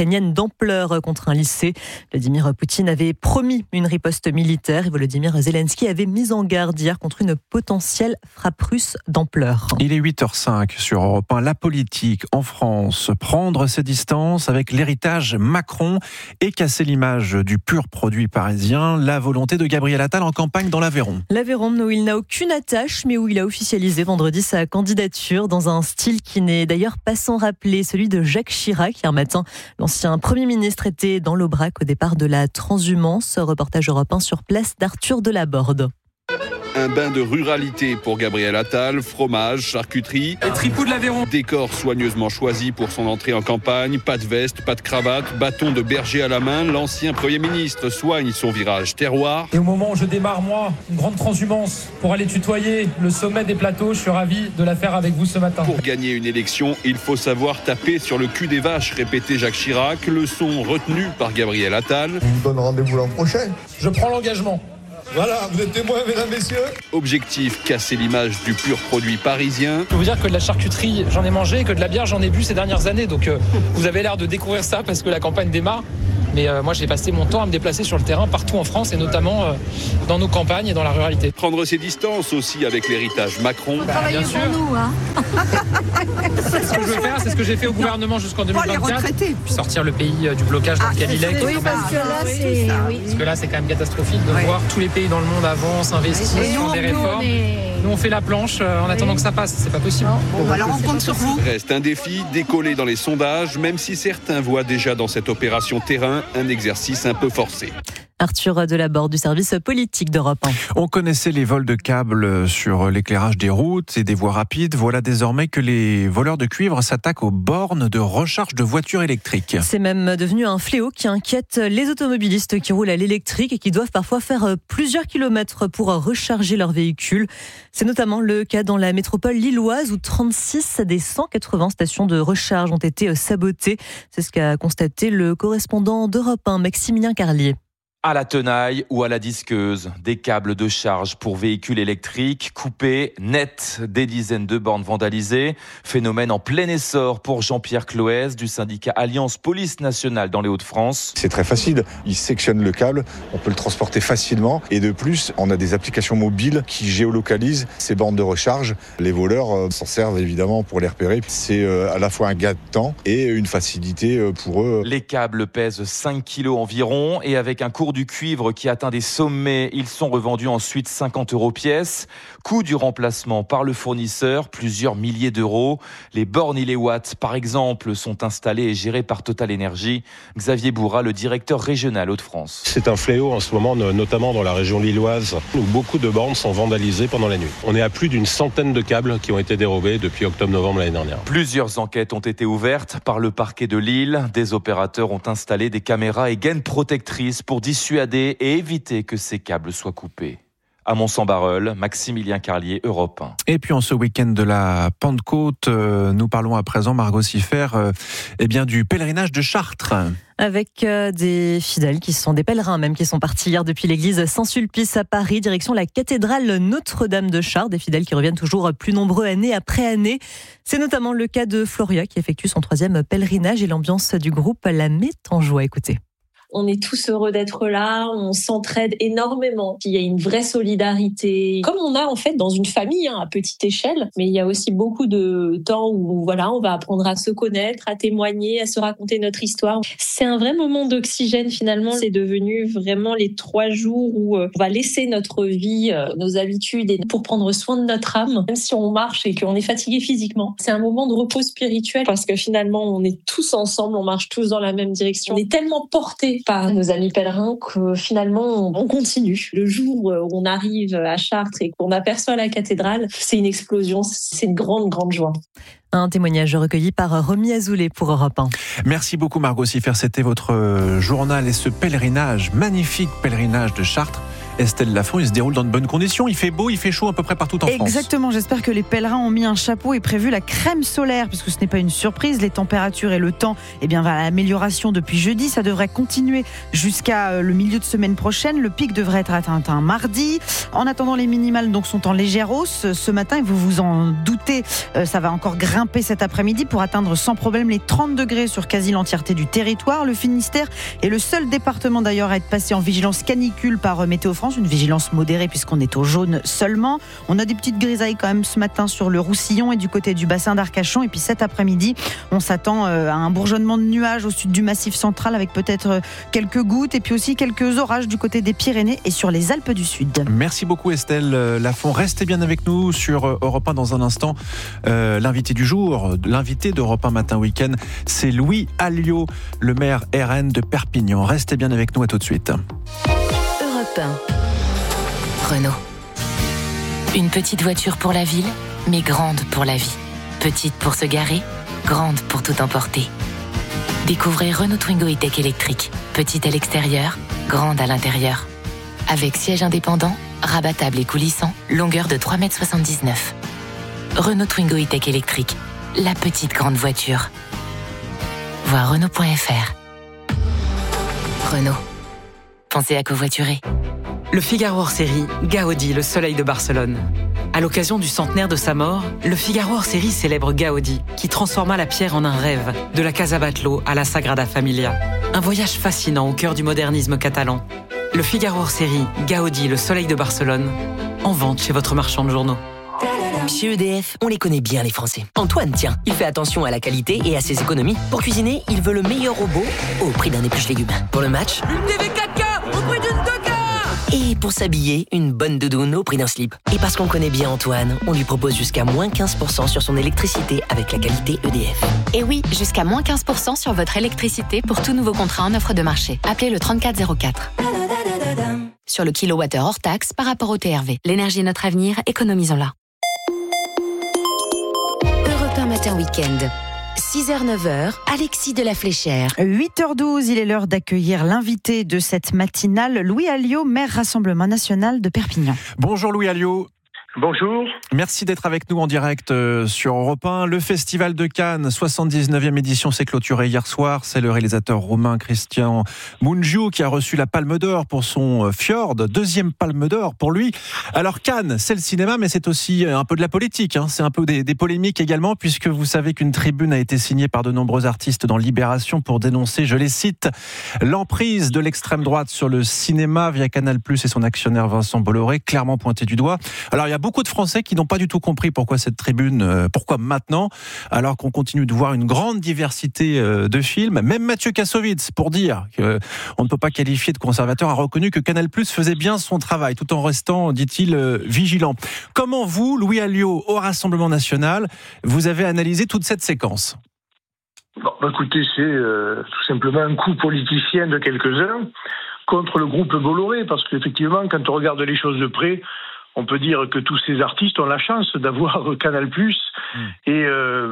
ukrainienne d'ampleur contre un lycée. Vladimir Poutine avait promis une riposte militaire et Volodymyr Zelensky avait mis en garde hier contre une potentielle frappe russe d'ampleur. Il est 8h05 sur Europe 1. La politique en France, prendre ses distances avec l'héritage Macron et casser l'image du pur produit parisien. La volonté de Gabriel Attal en campagne dans l'Aveyron. L'Aveyron où il n'a aucune attache mais où il a officialisé vendredi sa candidature dans un style qui n'est d'ailleurs pas sans rappeler celui de Jacques Chirac. Hier matin, l'ancien Premier ministre était dans l'Aubrac au départ de la transhumance. Reportage Europe 1 sur place d'Arthur Delaborde. Un bain de ruralité pour Gabriel Attal, fromage, charcuterie, les tripots de l'Aveyron. Décor soigneusement choisi pour son entrée en campagne, pas de veste, pas de cravate, bâton de berger à la main, l'ancien Premier ministre soigne son virage terroir. Et au moment où je démarre, moi, une grande transhumance pour aller tutoyer le sommet des plateaux, je suis ravi de la faire avec vous ce matin. Pour gagner une élection, il faut savoir taper sur le cul des vaches, répétait Jacques Chirac, leçon retenue par Gabriel Attal. Je vous donne rendez-vous l'an prochain. Je prends l'engagement. Voilà, vous êtes témoins, mesdames, messieurs. Objectif, casser l'image du pur produit parisien. Je peux vous dire que de la charcuterie, j'en ai mangé, et que de la bière, j'en ai bu ces dernières années. Donc vous avez l'air de découvrir ça parce que la campagne démarre. Mais moi, j'ai passé mon temps à me déplacer sur le terrain partout en France et notamment dans nos campagnes et dans la ruralité. Prendre ses distances aussi avec l'héritage Macron. Bien sûr. Nous, hein. C'est ce que je veux faire, c'est ce que j'ai fait au gouvernement jusqu'en 2024. Puis sortir le pays du blocage dans lequel il est. Oui, parce que là, c'est... Parce que là, c'est quand même catastrophique de voir tous les pays dans le monde avancent, investissent, font des réformes. Nous, on fait la planche en attendant que ça passe. C'est pas possible. Bon, alors on compte sur vous. Reste un défi, décoller dans les sondages, même si certains voient déjà dans cette opération terrain un exercice un peu forcé. Arthur Delaborde du service politique d'Europe 1. On connaissait les vols de câbles sur l'éclairage des routes et des voies rapides. Voilà désormais que les voleurs de cuivre s'attaquent aux bornes de recharge de voitures électriques. C'est même devenu un fléau qui inquiète les automobilistes qui roulent à l'électrique et qui doivent parfois faire plusieurs kilomètres pour recharger leur véhicule. C'est notamment le cas dans la métropole lilloise où 36 des 180 stations de recharge ont été sabotées. C'est ce qu'a constaté le correspondant d'Europe 1, Maximilien Carlier. À la tenaille ou à la disqueuse, des câbles de charge pour véhicules électriques coupés net, des dizaines de bornes vandalisées. Phénomène en plein essor pour Jean-Pierre Cloès du syndicat Alliance Police Nationale dans les Hauts-de-France. C'est très facile, il sectionne le câble, on peut le transporter facilement et de plus, on a des applications mobiles qui géolocalisent ces bornes de recharge. Les voleurs s'en servent évidemment pour les repérer. C'est à la fois un gain de temps et une facilité pour eux. Les câbles pèsent 5 kilos environ et avec un cours du cuivre qui atteint des sommets, ils sont revendus ensuite 50 € pièce. Coût du remplacement par le fournisseur, plusieurs milliers d'euros. Les bornes Iléwatt, par exemple, sont installées et gérées par Total Energy. Xavier Bourra, le directeur régional Hauts-de-France. C'est un fléau en ce moment, notamment dans la région lilloise, où beaucoup de bornes sont vandalisées pendant la nuit. On est à plus d'une centaine de câbles qui ont été dérobés depuis octobre-novembre l'année dernière. Plusieurs enquêtes ont été ouvertes par le parquet de Lille. Des opérateurs ont installé des caméras et gaines protectrices pour dissuader et éviter que ces câbles soient coupés. À Mont-Saint-Barreul, Maximilien Carlier, Europe 1. Et puis en ce week-end de la Pentecôte, nous parlons à présent, Margot Siffer, du pèlerinage de Chartres. Avec des fidèles des pèlerins même, qui sont partis hier depuis l'église Saint-Sulpice à Paris, direction la cathédrale Notre-Dame de Chartres. Des fidèles qui reviennent toujours plus nombreux année après année. C'est notamment le cas de Floria qui effectue son 3e pèlerinage et l'ambiance du groupe la met en joie. Écoutez. On est tous heureux d'être là, on s'entraide énormément. Il y a une vraie solidarité, comme on a en fait dans une famille à petite échelle. Mais il y a aussi beaucoup de temps où on va apprendre à se connaître, à témoigner, à se raconter notre histoire. C'est un vrai moment d'oxygène finalement. C'est devenu vraiment les 3 jours où on va laisser notre vie, nos habitudes, et pour prendre soin de notre âme, même si on marche et qu'on est fatigué physiquement. C'est un moment de repos spirituel parce que finalement on est tous ensemble, on marche tous dans la même direction. On est tellement portés par nos amis pèlerins que finalement on continue. Le jour où on arrive à Chartres et qu'on aperçoit la cathédrale, c'est une explosion, c'est une grande joie. Un témoignage recueilli par Romy Azoulay pour Europe 1. Merci beaucoup Margot Siffer, c'était votre journal et ce pèlerinage, magnifique pèlerinage de Chartres Estelle Lafont, il se déroule dans de bonnes conditions. Il fait beau, il fait chaud à peu près partout en France. Exactement, j'espère que les pèlerins ont mis un chapeau et prévu la crème solaire, parce que ce n'est pas une surprise. Les températures et le temps, va à l'amélioration depuis jeudi. Ça devrait continuer jusqu'à le milieu de semaine prochaine. Le pic devrait être atteint un mardi. En attendant, les minimales donc sont en légère hausse ce matin, et vous vous en doutez, ça va encore grimper cet après-midi pour atteindre sans problème les 30 degrés sur quasi l'entièreté du territoire. Le Finistère est le seul département d'ailleurs à être passé en vigilance canicule par Météo France, une vigilance modérée puisqu'on est au jaune seulement. On a des petites grisailles quand même ce matin sur le Roussillon et du côté du bassin d'Arcachon, et puis cet après-midi on s'attend à un bourgeonnement de nuages au sud du Massif central avec peut-être quelques gouttes, et puis aussi quelques orages du côté des Pyrénées et sur les Alpes du Sud. Merci beaucoup Estelle Lafont, restez bien avec nous sur Europe 1 dans un instant. L'invité du jour, l'invité d'Europe 1 Matin Week-end, c'est Louis Alliot, le maire RN de Perpignan. Restez bien avec nous, à tout de suite. Europe 1. Renault. Une petite voiture pour la ville, mais grande pour la vie. Petite pour se garer, grande pour tout emporter. Découvrez Renault Twingo E-Tech électrique. Petite à l'extérieur, grande à l'intérieur. Avec siège indépendant, rabattable et coulissant, longueur de 3,79 m. Renault Twingo E-Tech électrique. La petite grande voiture. Voir Renault.fr. Renault. Pensez à covoiturer. Le Figaro hors série, Gaudi, le soleil de Barcelone. À l'occasion du centenaire de sa mort, le Figaro hors série célèbre Gaudi, qui transforma la pierre en un rêve, de la Casa Batlló à la Sagrada Familia. Un voyage fascinant au cœur du modernisme catalan. Le Figaro hors série, Gaudi, le soleil de Barcelone, en vente chez votre marchand de journaux. Chez EDF, on les connaît bien les Français. Antoine, tiens, il fait attention à la qualité et à ses économies. Pour cuisiner, il veut le meilleur robot au prix d'un épluche légumes. Pour le match, une TV 4K au prix d'une 2K. Et pour s'habiller, une bonne doudoune au prix d'un slip. Et parce qu'on connaît bien Antoine, on lui propose jusqu'à moins 15% sur son électricité avec la qualité EDF. Et oui, jusqu'à moins 15% sur votre électricité pour tout nouveau contrat en offre de marché. Appelez le 3404. Sur le kilowattheure hors taxe par rapport au TRV. L'énergie est notre avenir, économisons-la. Europe 1 Matin Week-end. 6h-9h, Alexis de la Fléchère. 8h12, il est l'heure d'accueillir l'invité de cette matinale, Louis Alliot, maire Rassemblement National de Perpignan. Bonjour Louis Alliot. Bonjour. Merci d'être avec nous en direct sur Europe 1. Le Festival de Cannes, 79e édition, s'est clôturé hier soir. C'est le réalisateur roumain Cristian Mungiu qui a reçu la Palme d'Or pour son Fjord, deuxième Palme d'Or pour lui. Alors Cannes, c'est le cinéma, mais c'est aussi un peu de la politique. C'est un peu des polémiques également, puisque vous savez qu'une tribune a été signée par de nombreux artistes dans Libération pour dénoncer, je les cite, l'emprise de l'extrême droite sur le cinéma via Canal+ et son actionnaire Vincent Bolloré, clairement pointé du doigt. Alors il y a beaucoup de Français qui n'ont pas du tout compris pourquoi cette tribune, pourquoi maintenant, alors qu'on continue de voir une grande diversité de films. Même Mathieu Kassovitz, pour dire qu'on ne peut pas qualifier de conservateur, a reconnu que Canal+ faisait bien son travail, tout en restant, dit-il, vigilant. Comment vous, Louis Alliot, au Rassemblement National, vous avez analysé toute cette séquence ? Écoutez, c'est tout simplement un coup politicien de quelques-uns contre le groupe Bolloré, parce qu'effectivement, quand on regarde les choses de près, on peut dire que tous ces artistes ont la chance d'avoir Canal+, et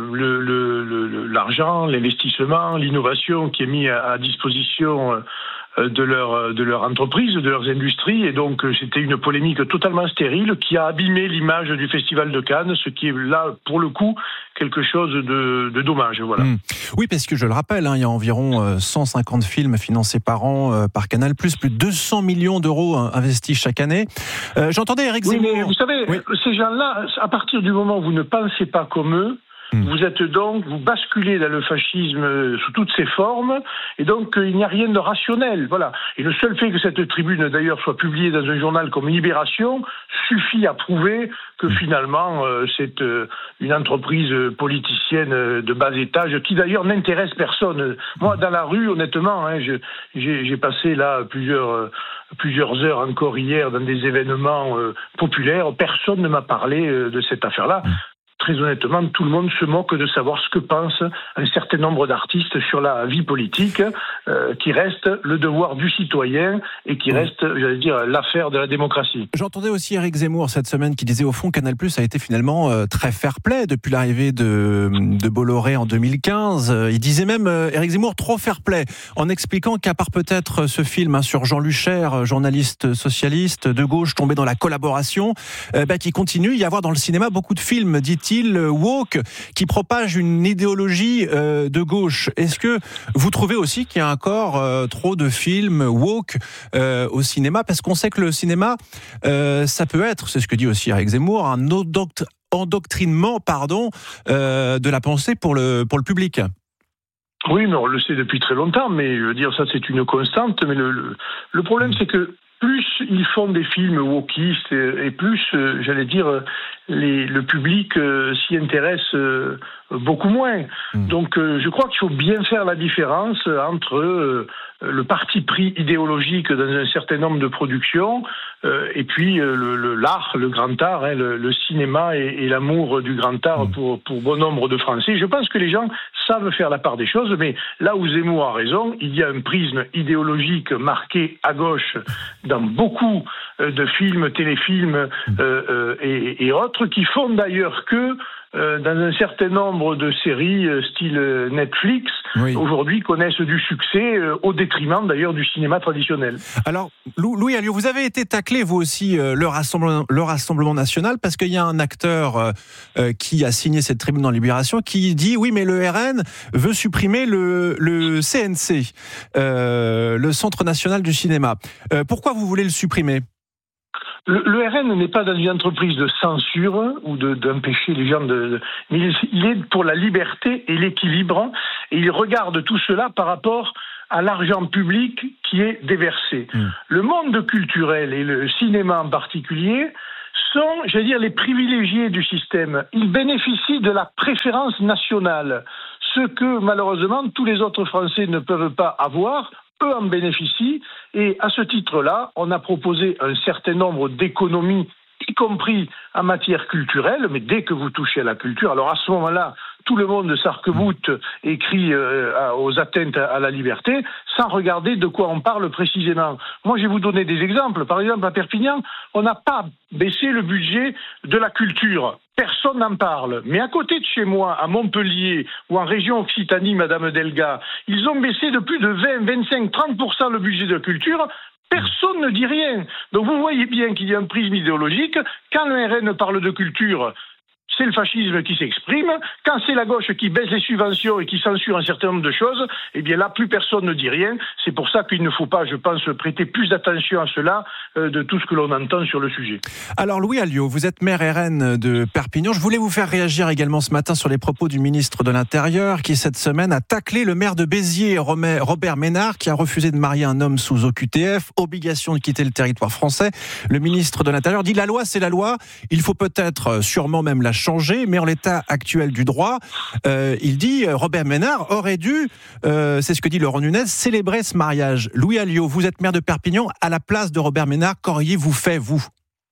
l'argent, l'investissement, l'innovation qui est mis à disposition de leur entreprise, de leurs industries, et donc c'était une polémique totalement stérile qui a abîmé l'image du Festival de Cannes, ce qui est là, pour le coup, quelque chose de dommage. Voilà. Oui, parce que je le rappelle, il y a environ 150 films financés par an par Canal+, plus de 200 millions d'euros investis chaque année. J'entendais Éric Zemmour... Oui, mais vous savez, ces gens-là, à partir du moment où vous ne pensez pas comme eux, vous basculez dans le fascisme sous toutes ses formes, et donc il n'y a rien de rationnel. Voilà. Et le seul fait que cette tribune, d'ailleurs, soit publiée dans un journal comme Libération, suffit à prouver que finalement, c'est une entreprise politicienne de bas étage, qui d'ailleurs n'intéresse personne. Moi, dans la rue, honnêtement, j'ai passé là plusieurs heures encore hier dans des événements populaires. Personne ne m'a parlé de cette affaire-là. très honnêtement, tout le monde se moque de savoir ce que pensent un certain nombre d'artistes sur la vie politique, qui reste le devoir du citoyen et qui reste, j'allais dire, l'affaire de la démocratie. J'entendais aussi Éric Zemmour cette semaine qui disait au fond Canal+ a été finalement très fair-play depuis l'arrivée de Bolloré en 2015. Il disait même, Éric Zemmour, trop fair-play, en expliquant qu'à part peut-être ce film sur Jean Luchère, journaliste socialiste de gauche tombé dans la collaboration, qu'il continue y avoir dans le cinéma beaucoup de films, dit-il, woke, qui propagent une idéologie de gauche. Est-ce que vous trouvez aussi qu'il y a encore trop de films woke au cinéma? Parce qu'on sait que le cinéma, ça peut être, c'est ce que dit aussi Éric Zemmour, un endoctrinement de la pensée pour le public. Oui, mais on le sait depuis très longtemps, mais je veux dire, ça c'est une constante, mais le problème c'est que plus ils font des films wokistes et plus, j'allais dire, le public s'y intéresse beaucoup moins. Donc je crois qu'il faut bien faire la différence entre le parti pris idéologique dans un certain nombre de productions et puis l'art, le grand art, le cinéma et l'amour du grand art pour bon nombre de Français. Je pense que les gens savent faire la part des choses, mais là où Zemmour a raison, il y a un prisme idéologique marqué à gauche dans beaucoup de films, téléfilms et autres, qui font d'ailleurs que dans un certain nombre de séries style Netflix, aujourd'hui connaissent du succès au détriment d'ailleurs du cinéma traditionnel. Alors, Louis Alliot, vous avez été taclé vous aussi le Rassemblement National, parce qu'il y a un acteur qui a signé cette tribune dans Libération qui dit oui, mais le RN veut supprimer le CNC, le Centre National du Cinéma. Pourquoi vous voulez le supprimer ? Le RN n'est pas dans une entreprise de censure ou d'empêcher les gens mais il est pour la liberté et l'équilibre, et il regarde tout cela par rapport à l'argent public qui est déversé. Le monde culturel et le cinéma en particulier sont, j'allais dire, les privilégiés du système. Ils bénéficient de la préférence nationale, ce que malheureusement tous les autres Français ne peuvent pas avoir. Eux en bénéficient, et à ce titre-là, on a proposé un certain nombre d'économies, y compris en matière culturelle, mais dès que vous touchez à la culture, alors à ce moment-là, tout le monde s'arc-boute et crie aux atteintes à la liberté, sans regarder de quoi on parle précisément. Moi, je vais vous donner des exemples. Par exemple, à Perpignan, on n'a pas baissé le budget de la culture. Personne n'en parle. Mais à côté de chez moi, à Montpellier ou en région Occitanie, Madame Delga, ils ont baissé de plus de 20, 25, 30% le budget de la culture. Personne ne dit rien. Donc vous voyez bien qu'il y a un prisme idéologique. Quand le RN parle de culture, c'est le fascisme qui s'exprime. Quand c'est la gauche qui baisse les subventions et qui censure un certain nombre de choses, eh bien là, plus personne ne dit rien. C'est pour ça qu'il ne faut pas, je pense, prêter plus d'attention à cela de tout ce que l'on entend sur le sujet. Alors Louis Alliot, vous êtes maire RN de Perpignan. Je voulais vous faire réagir également ce matin sur les propos du ministre de l'Intérieur qui, cette semaine, a taclé le maire de Béziers, Robert Ménard, qui a refusé de marier un homme sous OQTF, obligation de quitter le territoire français. Le ministre de l'Intérieur dit « La loi, c'est la loi. Il faut peut-être, sûrement même la changer, mais en l'état actuel du droit, il dit, Robert Ménard aurait dû, c'est ce que dit Laurent Nunez, célébrer ce mariage. Louis Alliot, vous êtes maire de Perpignan, à la place de Robert Ménard, qu'auriez-vous fait, vous ?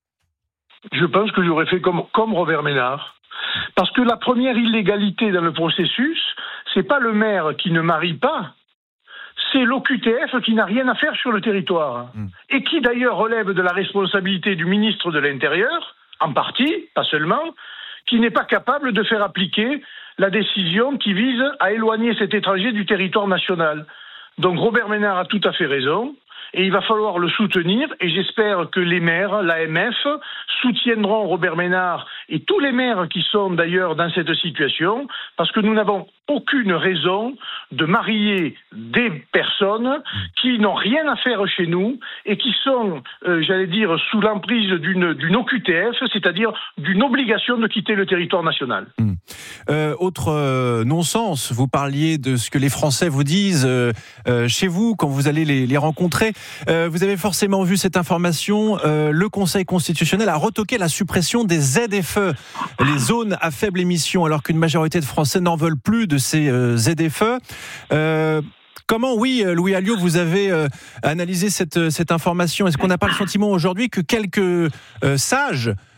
Je pense que j'aurais fait comme Robert Ménard. Parce que la première illégalité dans le processus, c'est pas le maire qui ne marie pas, c'est l'OQTF qui n'a rien à faire sur le territoire. Et qui d'ailleurs relève de la responsabilité du ministre de l'Intérieur, en partie, pas seulement, qui n'est pas capable de faire appliquer la décision qui vise à éloigner cet étranger du territoire national. Donc Robert Ménard a tout à fait raison, et il va falloir le soutenir, et j'espère que les maires, l'AMF, soutiendront Robert Ménard et tous les maires qui sont d'ailleurs dans cette situation, parce que nous n'avons aucune raison de marier des personnes qui n'ont rien à faire chez nous et qui sont, j'allais dire, sous l'emprise d'une OQTF, c'est-à-dire d'une obligation de quitter le territoire national. Autre non-sens, vous parliez de ce que les Français vous disent chez vous quand vous allez les rencontrer. Vous avez forcément vu cette information. Le Conseil constitutionnel a retoqué la suppression des ZFE, les zones à faible émission, alors qu'une majorité de Français n'en veulent plus de ces ZFE. Comment, oui, Louis Alliot, vous avez analysé cette information ? Est-ce qu'on n'a pas le sentiment aujourd'hui que quelques sages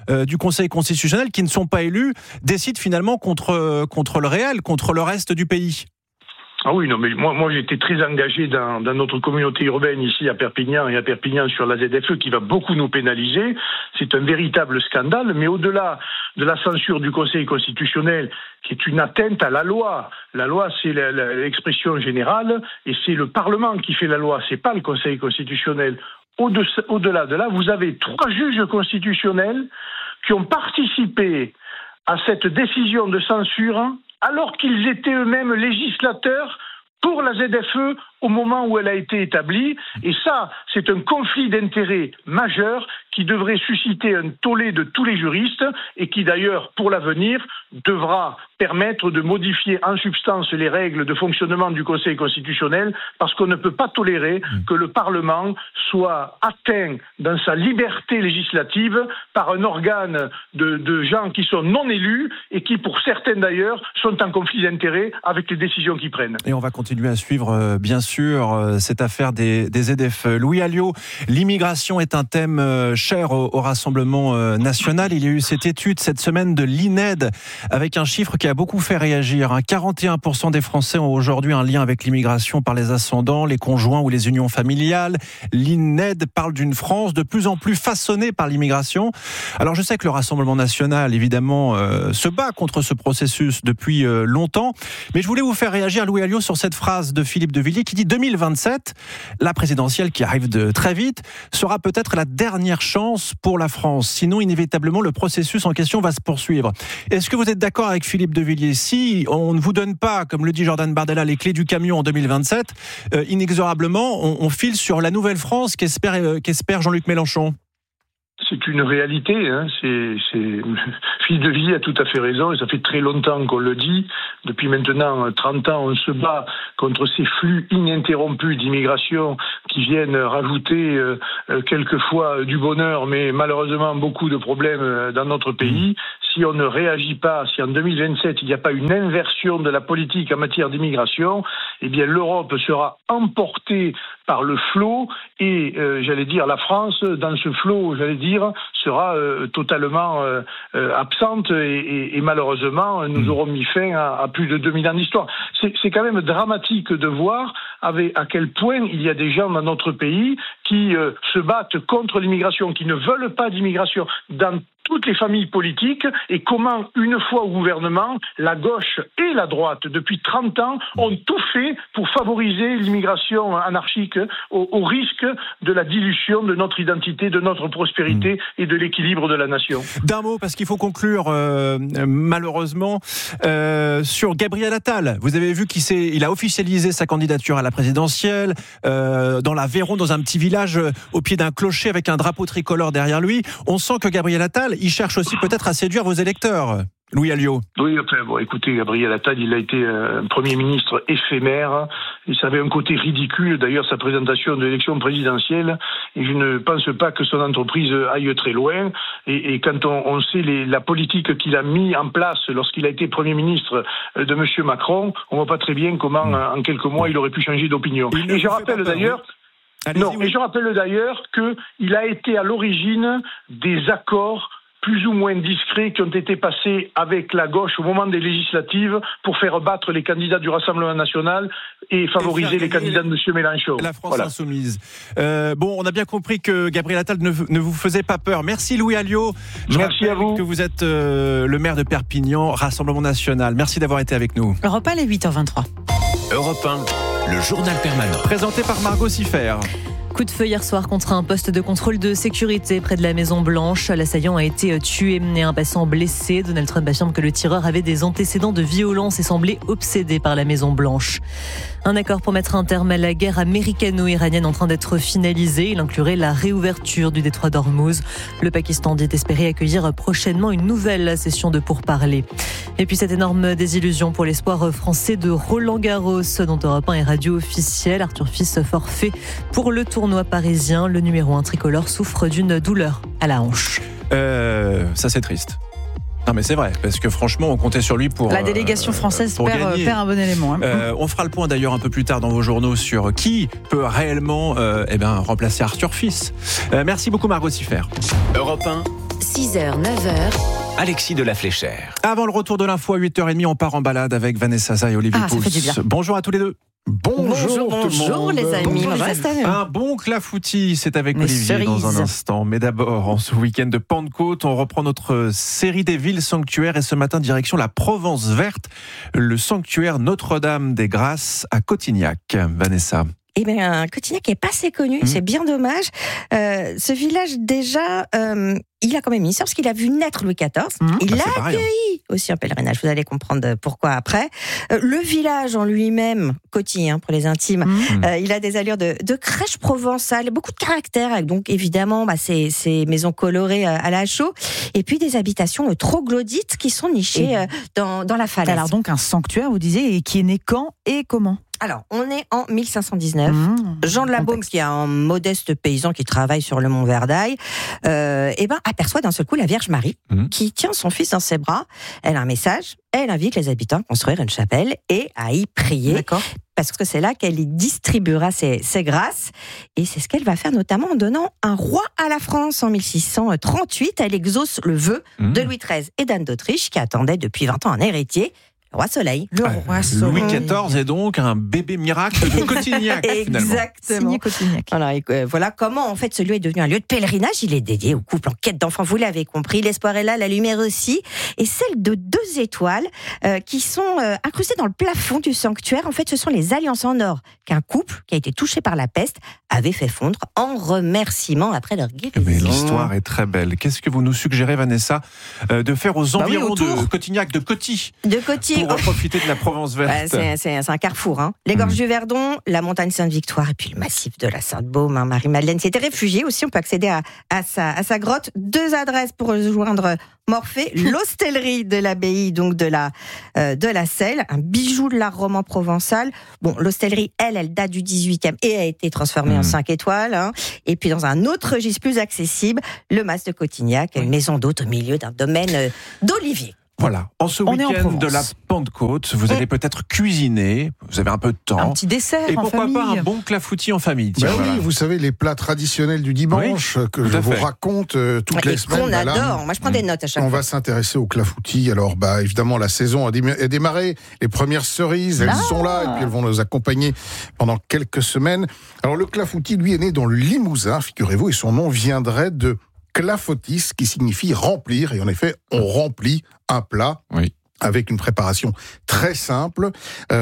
du Conseil constitutionnel qui ne sont pas élus décident finalement contre le réel, contre le reste du pays. Ah oui, non, mais moi j'étais très engagé dans notre communauté urbaine ici à Perpignan sur la ZFE qui va beaucoup nous pénaliser. C'est un véritable scandale, mais au-delà de la censure du Conseil constitutionnel, qui est une atteinte à la loi. La loi, c'est l'expression générale, et c'est le Parlement qui fait la loi, c'est pas le Conseil constitutionnel. Au-delà de là, vous avez 3 juges constitutionnels qui ont participé à cette décision de censure alors qu'ils étaient eux-mêmes législateurs pour la ZFE au moment où elle a été établie. Et ça, c'est un conflit d'intérêts majeur qui devrait susciter un tollé de tous les juristes et qui d'ailleurs, pour l'avenir, devra permettre de modifier en substance les règles de fonctionnement du Conseil constitutionnel, parce qu'on ne peut pas tolérer que le Parlement soit atteint dans sa liberté législative par un organe de gens qui sont non élus et qui, pour certains d'ailleurs, sont en conflit d'intérêts avec les décisions qu'ils prennent. Et on va continuer à suivre, bien sûr, cette affaire des ZFE. Louis Alliot, l'immigration est un thème cher au Rassemblement national. Il y a eu cette étude cette semaine de l'INED avec un chiffre qui a beaucoup fait réagir. 41% des Français ont aujourd'hui un lien avec l'immigration par les ascendants, les conjoints ou les unions familiales. L'INED parle d'une France de plus en plus façonnée par l'immigration. Alors je sais que le Rassemblement national, évidemment, se bat contre ce processus depuis longtemps, mais je voulais vous faire réagir, Louis Alliot, sur cette phrase de Philippe de Villiers qui dit 2027, la présidentielle qui arrive très vite, sera peut-être la dernière chance pour la France. Sinon, inévitablement, le processus en question va se poursuivre. Est-ce que vous êtes d'accord avec Philippe de Villiers? Si on ne vous donne pas, comme le dit Jordan Bardella, les clés du camion en 2027, inexorablement, on file sur la nouvelle France qu'espère Jean-Luc Mélenchon. C'est une réalité. Philippe de Villiers a tout à fait raison, et ça fait très longtemps qu'on le dit. Depuis maintenant 30 ans, on se bat contre ces flux ininterrompus d'immigration qui viennent rajouter quelquefois du bonheur, mais malheureusement beaucoup de problèmes dans notre pays. Si on ne réagit pas, si en 2027 il n'y a pas une inversion de la politique en matière d'immigration, eh bien l'Europe sera emportée par le flot et la France dans ce flot, sera totalement absente et malheureusement nous aurons mis fin à plus de 2000 ans d'histoire. C'est quand même dramatique de voir à quel point il y a des gens dans notre pays qui se battent contre l'immigration, qui ne veulent pas d'immigration dans toutes les familles politiques, et comment, une fois au gouvernement, la gauche et la droite, depuis 30 ans, ont tout fait pour favoriser l'immigration anarchique au risque de la dilution de notre identité, de notre prospérité et de l'équilibre de la nation. D'un mot, parce qu'il faut conclure, malheureusement, sur Gabriel Attal. Vous avez vu qu'il a officialisé sa candidature à la présidentielle, dans l'Aveyron, dans un petit village au pied d'un clocher avec un drapeau tricolore derrière lui. On sent que Gabriel Attal, il cherche aussi peut-être à séduire vos électeurs. Louis Alliot. Oui, écoutez, Gabriel Attal, il a été un Premier ministre éphémère. Et ça avait un côté ridicule, d'ailleurs, sa présentation de l'élection présidentielle. Et je ne pense pas que son entreprise aille très loin. Et quand on sait la politique qu'il a mis en place lorsqu'il a été Premier ministre de M. Macron, on ne voit pas très bien comment, en quelques mois, il aurait pu changer d'opinion. Et je rappelle d'ailleurs qu'il a été à l'origine des accords plus ou moins discrets qui ont été passés avec la gauche au moment des législatives pour faire battre les candidats du Rassemblement national et favoriser les candidats de M. Mélenchon. La France insoumise. On a bien compris que Gabriel Attal ne vous faisait pas peur. Merci Louis Alliot. Merci à vous. Que vous êtes le maire de Perpignan, Rassemblement national. Merci d'avoir été avec nous. Europe 1, les 8h23. Europe 1, le journal permanent. Présenté par Margot Siffer. Coup de feu hier soir contre un poste de contrôle de sécurité près de la Maison Blanche. L'assaillant a été tué et un passant blessé. Donald Trump affirme que le tireur avait des antécédents de violence et semblait obsédé par la Maison Blanche. Un accord pour mettre un terme à la guerre américano-iranienne en train d'être finalisé. Il inclurait la réouverture du détroit d'Ormuz. Le Pakistan dit espérer accueillir prochainement une nouvelle session de pourparlers. Et puis cette énorme désillusion pour l'espoir français de Roland-Garros, dont Europe 1 est radio officielle. Arthur Fils forfait pour le tournoi parisien. Le numéro 1 tricolore souffre d'une douleur à la hanche. Ça c'est triste. Non mais c'est vrai, parce que franchement on comptait sur lui pour... La délégation française perd un bon élément. On fera le point d'ailleurs un peu plus tard dans vos journaux sur qui peut réellement remplacer Arthur Fils. Merci beaucoup Margot Siffer. Europe 1, 6h, 9h. Alexis de la Fléchère. Avant le retour de l'info à 8h30, on part en balade avec Vanessa Zay et Olivier Pouls. Ça fait du bien. Bonjour à tous les deux. Bonjour les amis. Un bon clafoutis, c'est avec Les Olivier cerises. dans un instant. Mais d'abord, en ce week-end de Pentecôte, on reprend notre série des villes sanctuaires et ce matin, direction la Provence verte, le sanctuaire Notre-Dame des Grâces à Cotignac. Vanessa. Eh bien, Cotignac n'est pas assez connu, c'est bien dommage. Ce village, déjà, il a quand même une histoire, parce qu'il a vu naître Louis XIV. Il l'a accueilli aussi en pèlerinage, vous allez comprendre pourquoi après. Le village en lui-même, Coty, pour les intimes, il a des allures de crèche provençale, beaucoup de caractère, donc évidemment ces maisons colorées à la chaux, et puis des habitations troglodytes qui sont nichées dans la falaise. Alors donc un sanctuaire, vous disiez, et qui est né quand et comment ? Alors, on est en 1519. Jean de la Baume, qui est un modeste paysan qui travaille sur le mont Verdaille, aperçoit d'un seul coup la Vierge Marie, qui tient son fils dans ses bras. Elle a un message. Elle invite les habitants à construire une chapelle et à y prier. D'accord. Parce que c'est là qu'elle y distribuera ses grâces. Et c'est ce qu'elle va faire notamment en donnant un roi à la France en 1638. Elle exauce le vœu de Louis XIII et d'Anne d'Autriche, qui attendaient depuis 20 ans un héritier. Le roi Soleil. Le roi Soleil. Louis XIV est donc un bébé miracle de Cotignac, finalement. Exactement. Signé Cotignac. Voilà comment en fait ce lieu est devenu un lieu de pèlerinage. Il est dédié aux couples en quête d'enfants. Vous l'avez compris. L'espoir est là, la lumière aussi, et celle de 2 étoiles qui sont incrustées dans le plafond du sanctuaire. En fait, ce sont les alliances en or qu'un couple qui a été touché par la peste avait fait fondre en remerciement après leur guérison. Mais l'histoire est très belle. Qu'est-ce que vous nous suggérez, Vanessa, de faire aux environs de Cotignac, de Coty, pour profiter de la Provence verte? C'est un carrefour. Les gorges du Verdon, la montagne Sainte-Victoire et puis le massif de la Sainte-Baume. Marie-Madeleine s'était réfugiée aussi. On peut accéder à sa grotte. 2 adresses pour rejoindre Morphée, l'hostellerie de l'abbaye, donc de la Selle, un bijou de l'art roman provençal. Bon, l'hostellerie, elle date du 18e et a été transformée en 5 étoiles. Et puis dans un autre registre plus accessible, le Mas de Cotignac, une maison d'hôte au milieu d'un domaine d'oliviers. Voilà, en ce week-end de la Pentecôte, vous allez peut-être cuisiner, vous avez un peu de temps. Un petit dessert et en pourquoi famille. pas un bon clafoutis en famille. Tiens, Oui, vous savez, les plats traditionnels du dimanche que je vous raconte toutes les semaines. On adore, moi je prends des notes à chaque fois. On va s'intéresser au clafoutis. Alors, évidemment, la saison a démarré, les premières cerises, elles sont là, et puis elles vont nous accompagner pendant quelques semaines. Alors, le clafoutis, lui, est né dans le Limousin, figurez-vous, et son nom viendrait de clafoutis, qui signifie remplir, et en effet, on remplit un plat. Avec une préparation très simple,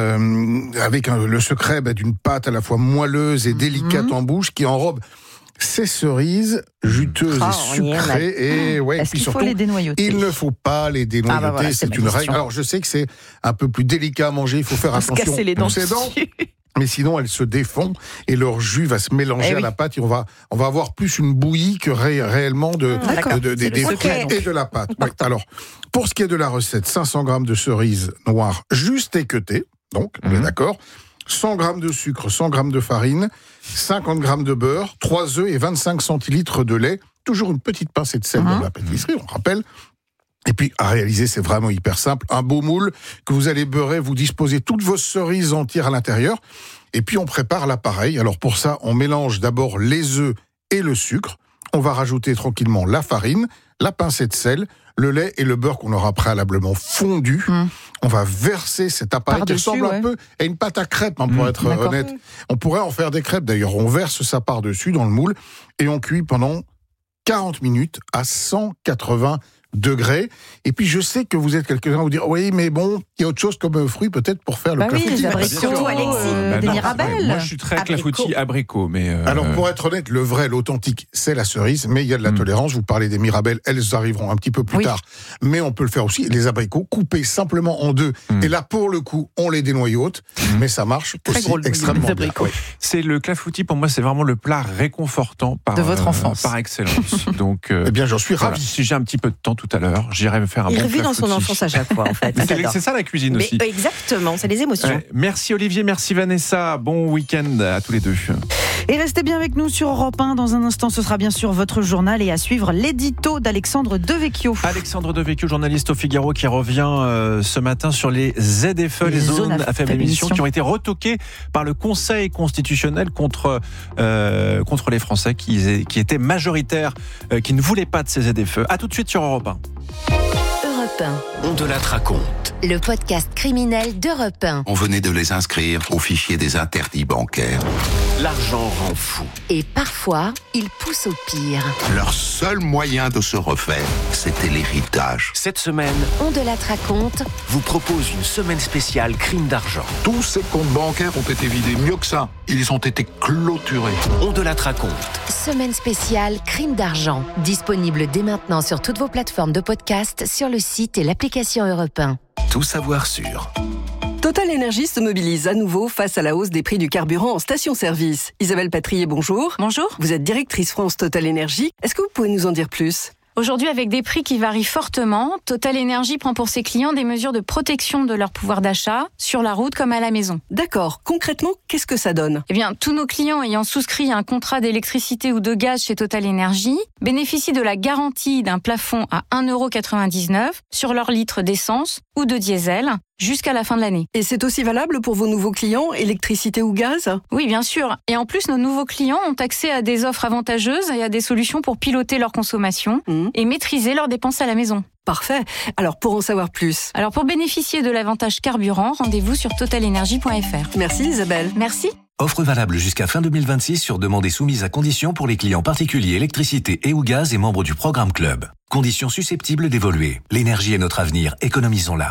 avec le secret d'une pâte à la fois moelleuse et délicate en bouche, qui enrobe ces cerises juteuses et sucrées. Et est-ce qu'il faut les dénoyauter? Il ne faut pas les dénoyauter, voilà, c'est une règle. Alors je sais que c'est un peu plus délicat à manger, il faut faire attention. Se casser les dents. Mais sinon, elles se défont et leur jus va se mélanger à la pâte et on va avoir plus une bouillie que réellement des fruits et de la pâte. Alors, pour ce qui est de la recette, 500 grammes de cerises noires juste équeutées, donc, on est d'accord, 100 grammes de sucre, 100 grammes de farine, 50 grammes de beurre, 3 œufs et 25 centilitres de lait, toujours une petite pincée de sel dans la pâtisserie, on rappelle. Et puis, à réaliser, c'est vraiment hyper simple. Un beau moule que vous allez beurrer, vous disposez toutes vos cerises entières à l'intérieur. Et puis, on prépare l'appareil. Alors, pour ça, on mélange d'abord les œufs et le sucre. On va rajouter tranquillement la farine, la pincée de sel, le lait et le beurre qu'on aura préalablement fondu. On va verser cet appareil qui ressemble un peu à une pâte à crêpes, pour être honnête. On pourrait en faire des crêpes, d'ailleurs. On verse ça par-dessus dans le moule et on cuit pendant 40 minutes à 180 degrés. Et puis je sais que vous êtes quelques-uns à vous dire oui, mais bon, il y a autre chose comme fruit peut-être pour faire le clafoutis. Oui, des abricots, Alexis, des mirabelles. Moi je suis très clafoutis abricot, mais alors pour être honnête, le vrai, l'authentique, c'est la cerise, mais il y a de la tolérance. Vous parlez des mirabelles, elles arriveront un petit peu plus tard, mais on peut le faire aussi. Les abricots coupés simplement en 2, et là pour le coup, on les dénoyaute, mais ça marche aussi extrêmement bien. C'est le clafoutis, pour moi, c'est vraiment le plat réconfortant de votre enfance par excellence. Donc, eh bien, j'en suis ravi. Si j'ai un petit peu de temps tout à l'heure. J'irai me faire un Il bon revit dans son clafoutis. enfance à chaque fois, en fait. C'est ça la cuisine Mais aussi. Exactement, c'est les émotions. Ouais. Merci Olivier, merci Vanessa. Bon week-end à tous les deux. Et restez bien avec nous sur Europe 1. Dans un instant, ce sera bien sûr votre journal et à suivre l'édito d'Alexandre Devecchio. Alexandre Devecchio, journaliste au Figaro, qui revient ce matin sur les ZFE, les zones à faible émission, qui ont été retoquées par le Conseil constitutionnel contre les Français qui étaient majoritaires, qui ne voulaient pas de ces ZFE. À tout de suite sur Europe 1. Europe 1. On de la raconte. Le podcast criminel d'Europe 1. On venait de les inscrire au fichier des interdits bancaires. L'argent rend fou. Et parfois, il pousse au pire. Leur seul moyen de se refaire, c'était l'héritage. Cette semaine, On de la raconte. vous propose une semaine spéciale crime d'argent. Tous ces comptes bancaires ont été vidés. Mieux que ça, ils ont été clôturés. On de la raconte. Semaine spéciale crime d'argent. Disponible dès maintenant sur toutes vos plateformes de podcast, sur le site et l'application Europe 1. Tout savoir sur. Total Énergie se mobilise à nouveau face à la hausse des prix du carburant en station-service. Isabelle Patrier, bonjour. Bonjour. Vous êtes directrice France Total Énergie. Est-ce que vous pouvez nous en dire plus ? Aujourd'hui, avec des prix qui varient fortement, Total Énergie prend pour ses clients des mesures de protection de leur pouvoir d'achat, sur la route comme à la maison. D'accord. Concrètement, qu'est-ce que ça donne ? Eh bien, tous nos clients ayant souscrit un contrat d'électricité ou de gaz chez Total Énergie bénéficient de la garantie d'un plafond à 1,99€ sur leur litre d'essence ou de diesel jusqu'à la fin de l'année. Et c'est aussi valable pour vos nouveaux clients, électricité ou gaz ? Oui, bien sûr. Et en plus, nos nouveaux clients ont accès à des offres avantageuses et à des solutions pour piloter leur consommation et maîtriser leurs dépenses à la maison. Parfait. Alors, pour en savoir plus. Alors, pour bénéficier de l'avantage carburant, rendez-vous sur totalenergie.fr. Merci Isabelle. Merci. Offre valable jusqu'à fin 2026 sur demande et soumise à conditions pour les clients particuliers électricité et ou gaz et membres du programme Club. Conditions susceptibles d'évoluer. L'énergie est notre avenir, économisons-la.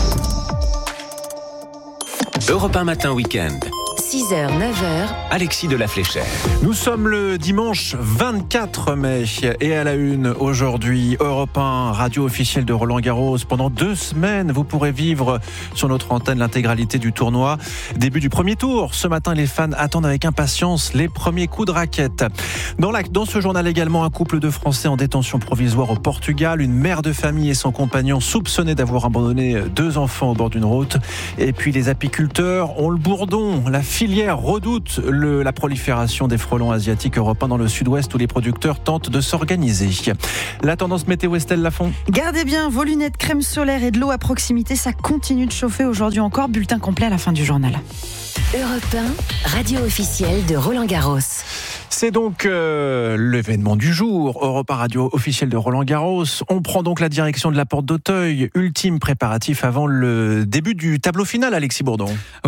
Europe 1 Matin Week-end. 6h, 9h. Alexis de la Fléchère. Nous sommes le dimanche 24 mai et à la une aujourd'hui, Europe 1, radio officielle de Roland Garros. Pendant 2 semaines, vous pourrez vivre sur notre antenne l'intégralité du tournoi. Début du premier tour. Ce matin, les fans attendent avec impatience les premiers coups de raquette. Dans ce journal également, un couple de Français en détention provisoire au Portugal. Une mère de famille et son compagnon soupçonnés d'avoir abandonné 2 enfants au bord d'une route. Et puis les apiculteurs ont le bourdon. La filière redoute la prolifération des frelons asiatiques européens dans le sud-ouest où les producteurs tentent de s'organiser. La tendance météo, Estelle Lafont. Gardez bien vos lunettes, crème solaire et de l'eau à proximité. Ça continue de chauffer aujourd'hui encore. Bulletin complet à la fin du journal. Europe 1, radio officielle de Roland Garros. C'est donc l'événement du jour, Europe 1 radio officielle de Roland Garros. On prend donc la direction de la porte d'Auteuil, ultime préparatif avant le début du tableau final, Alexis Bourdon.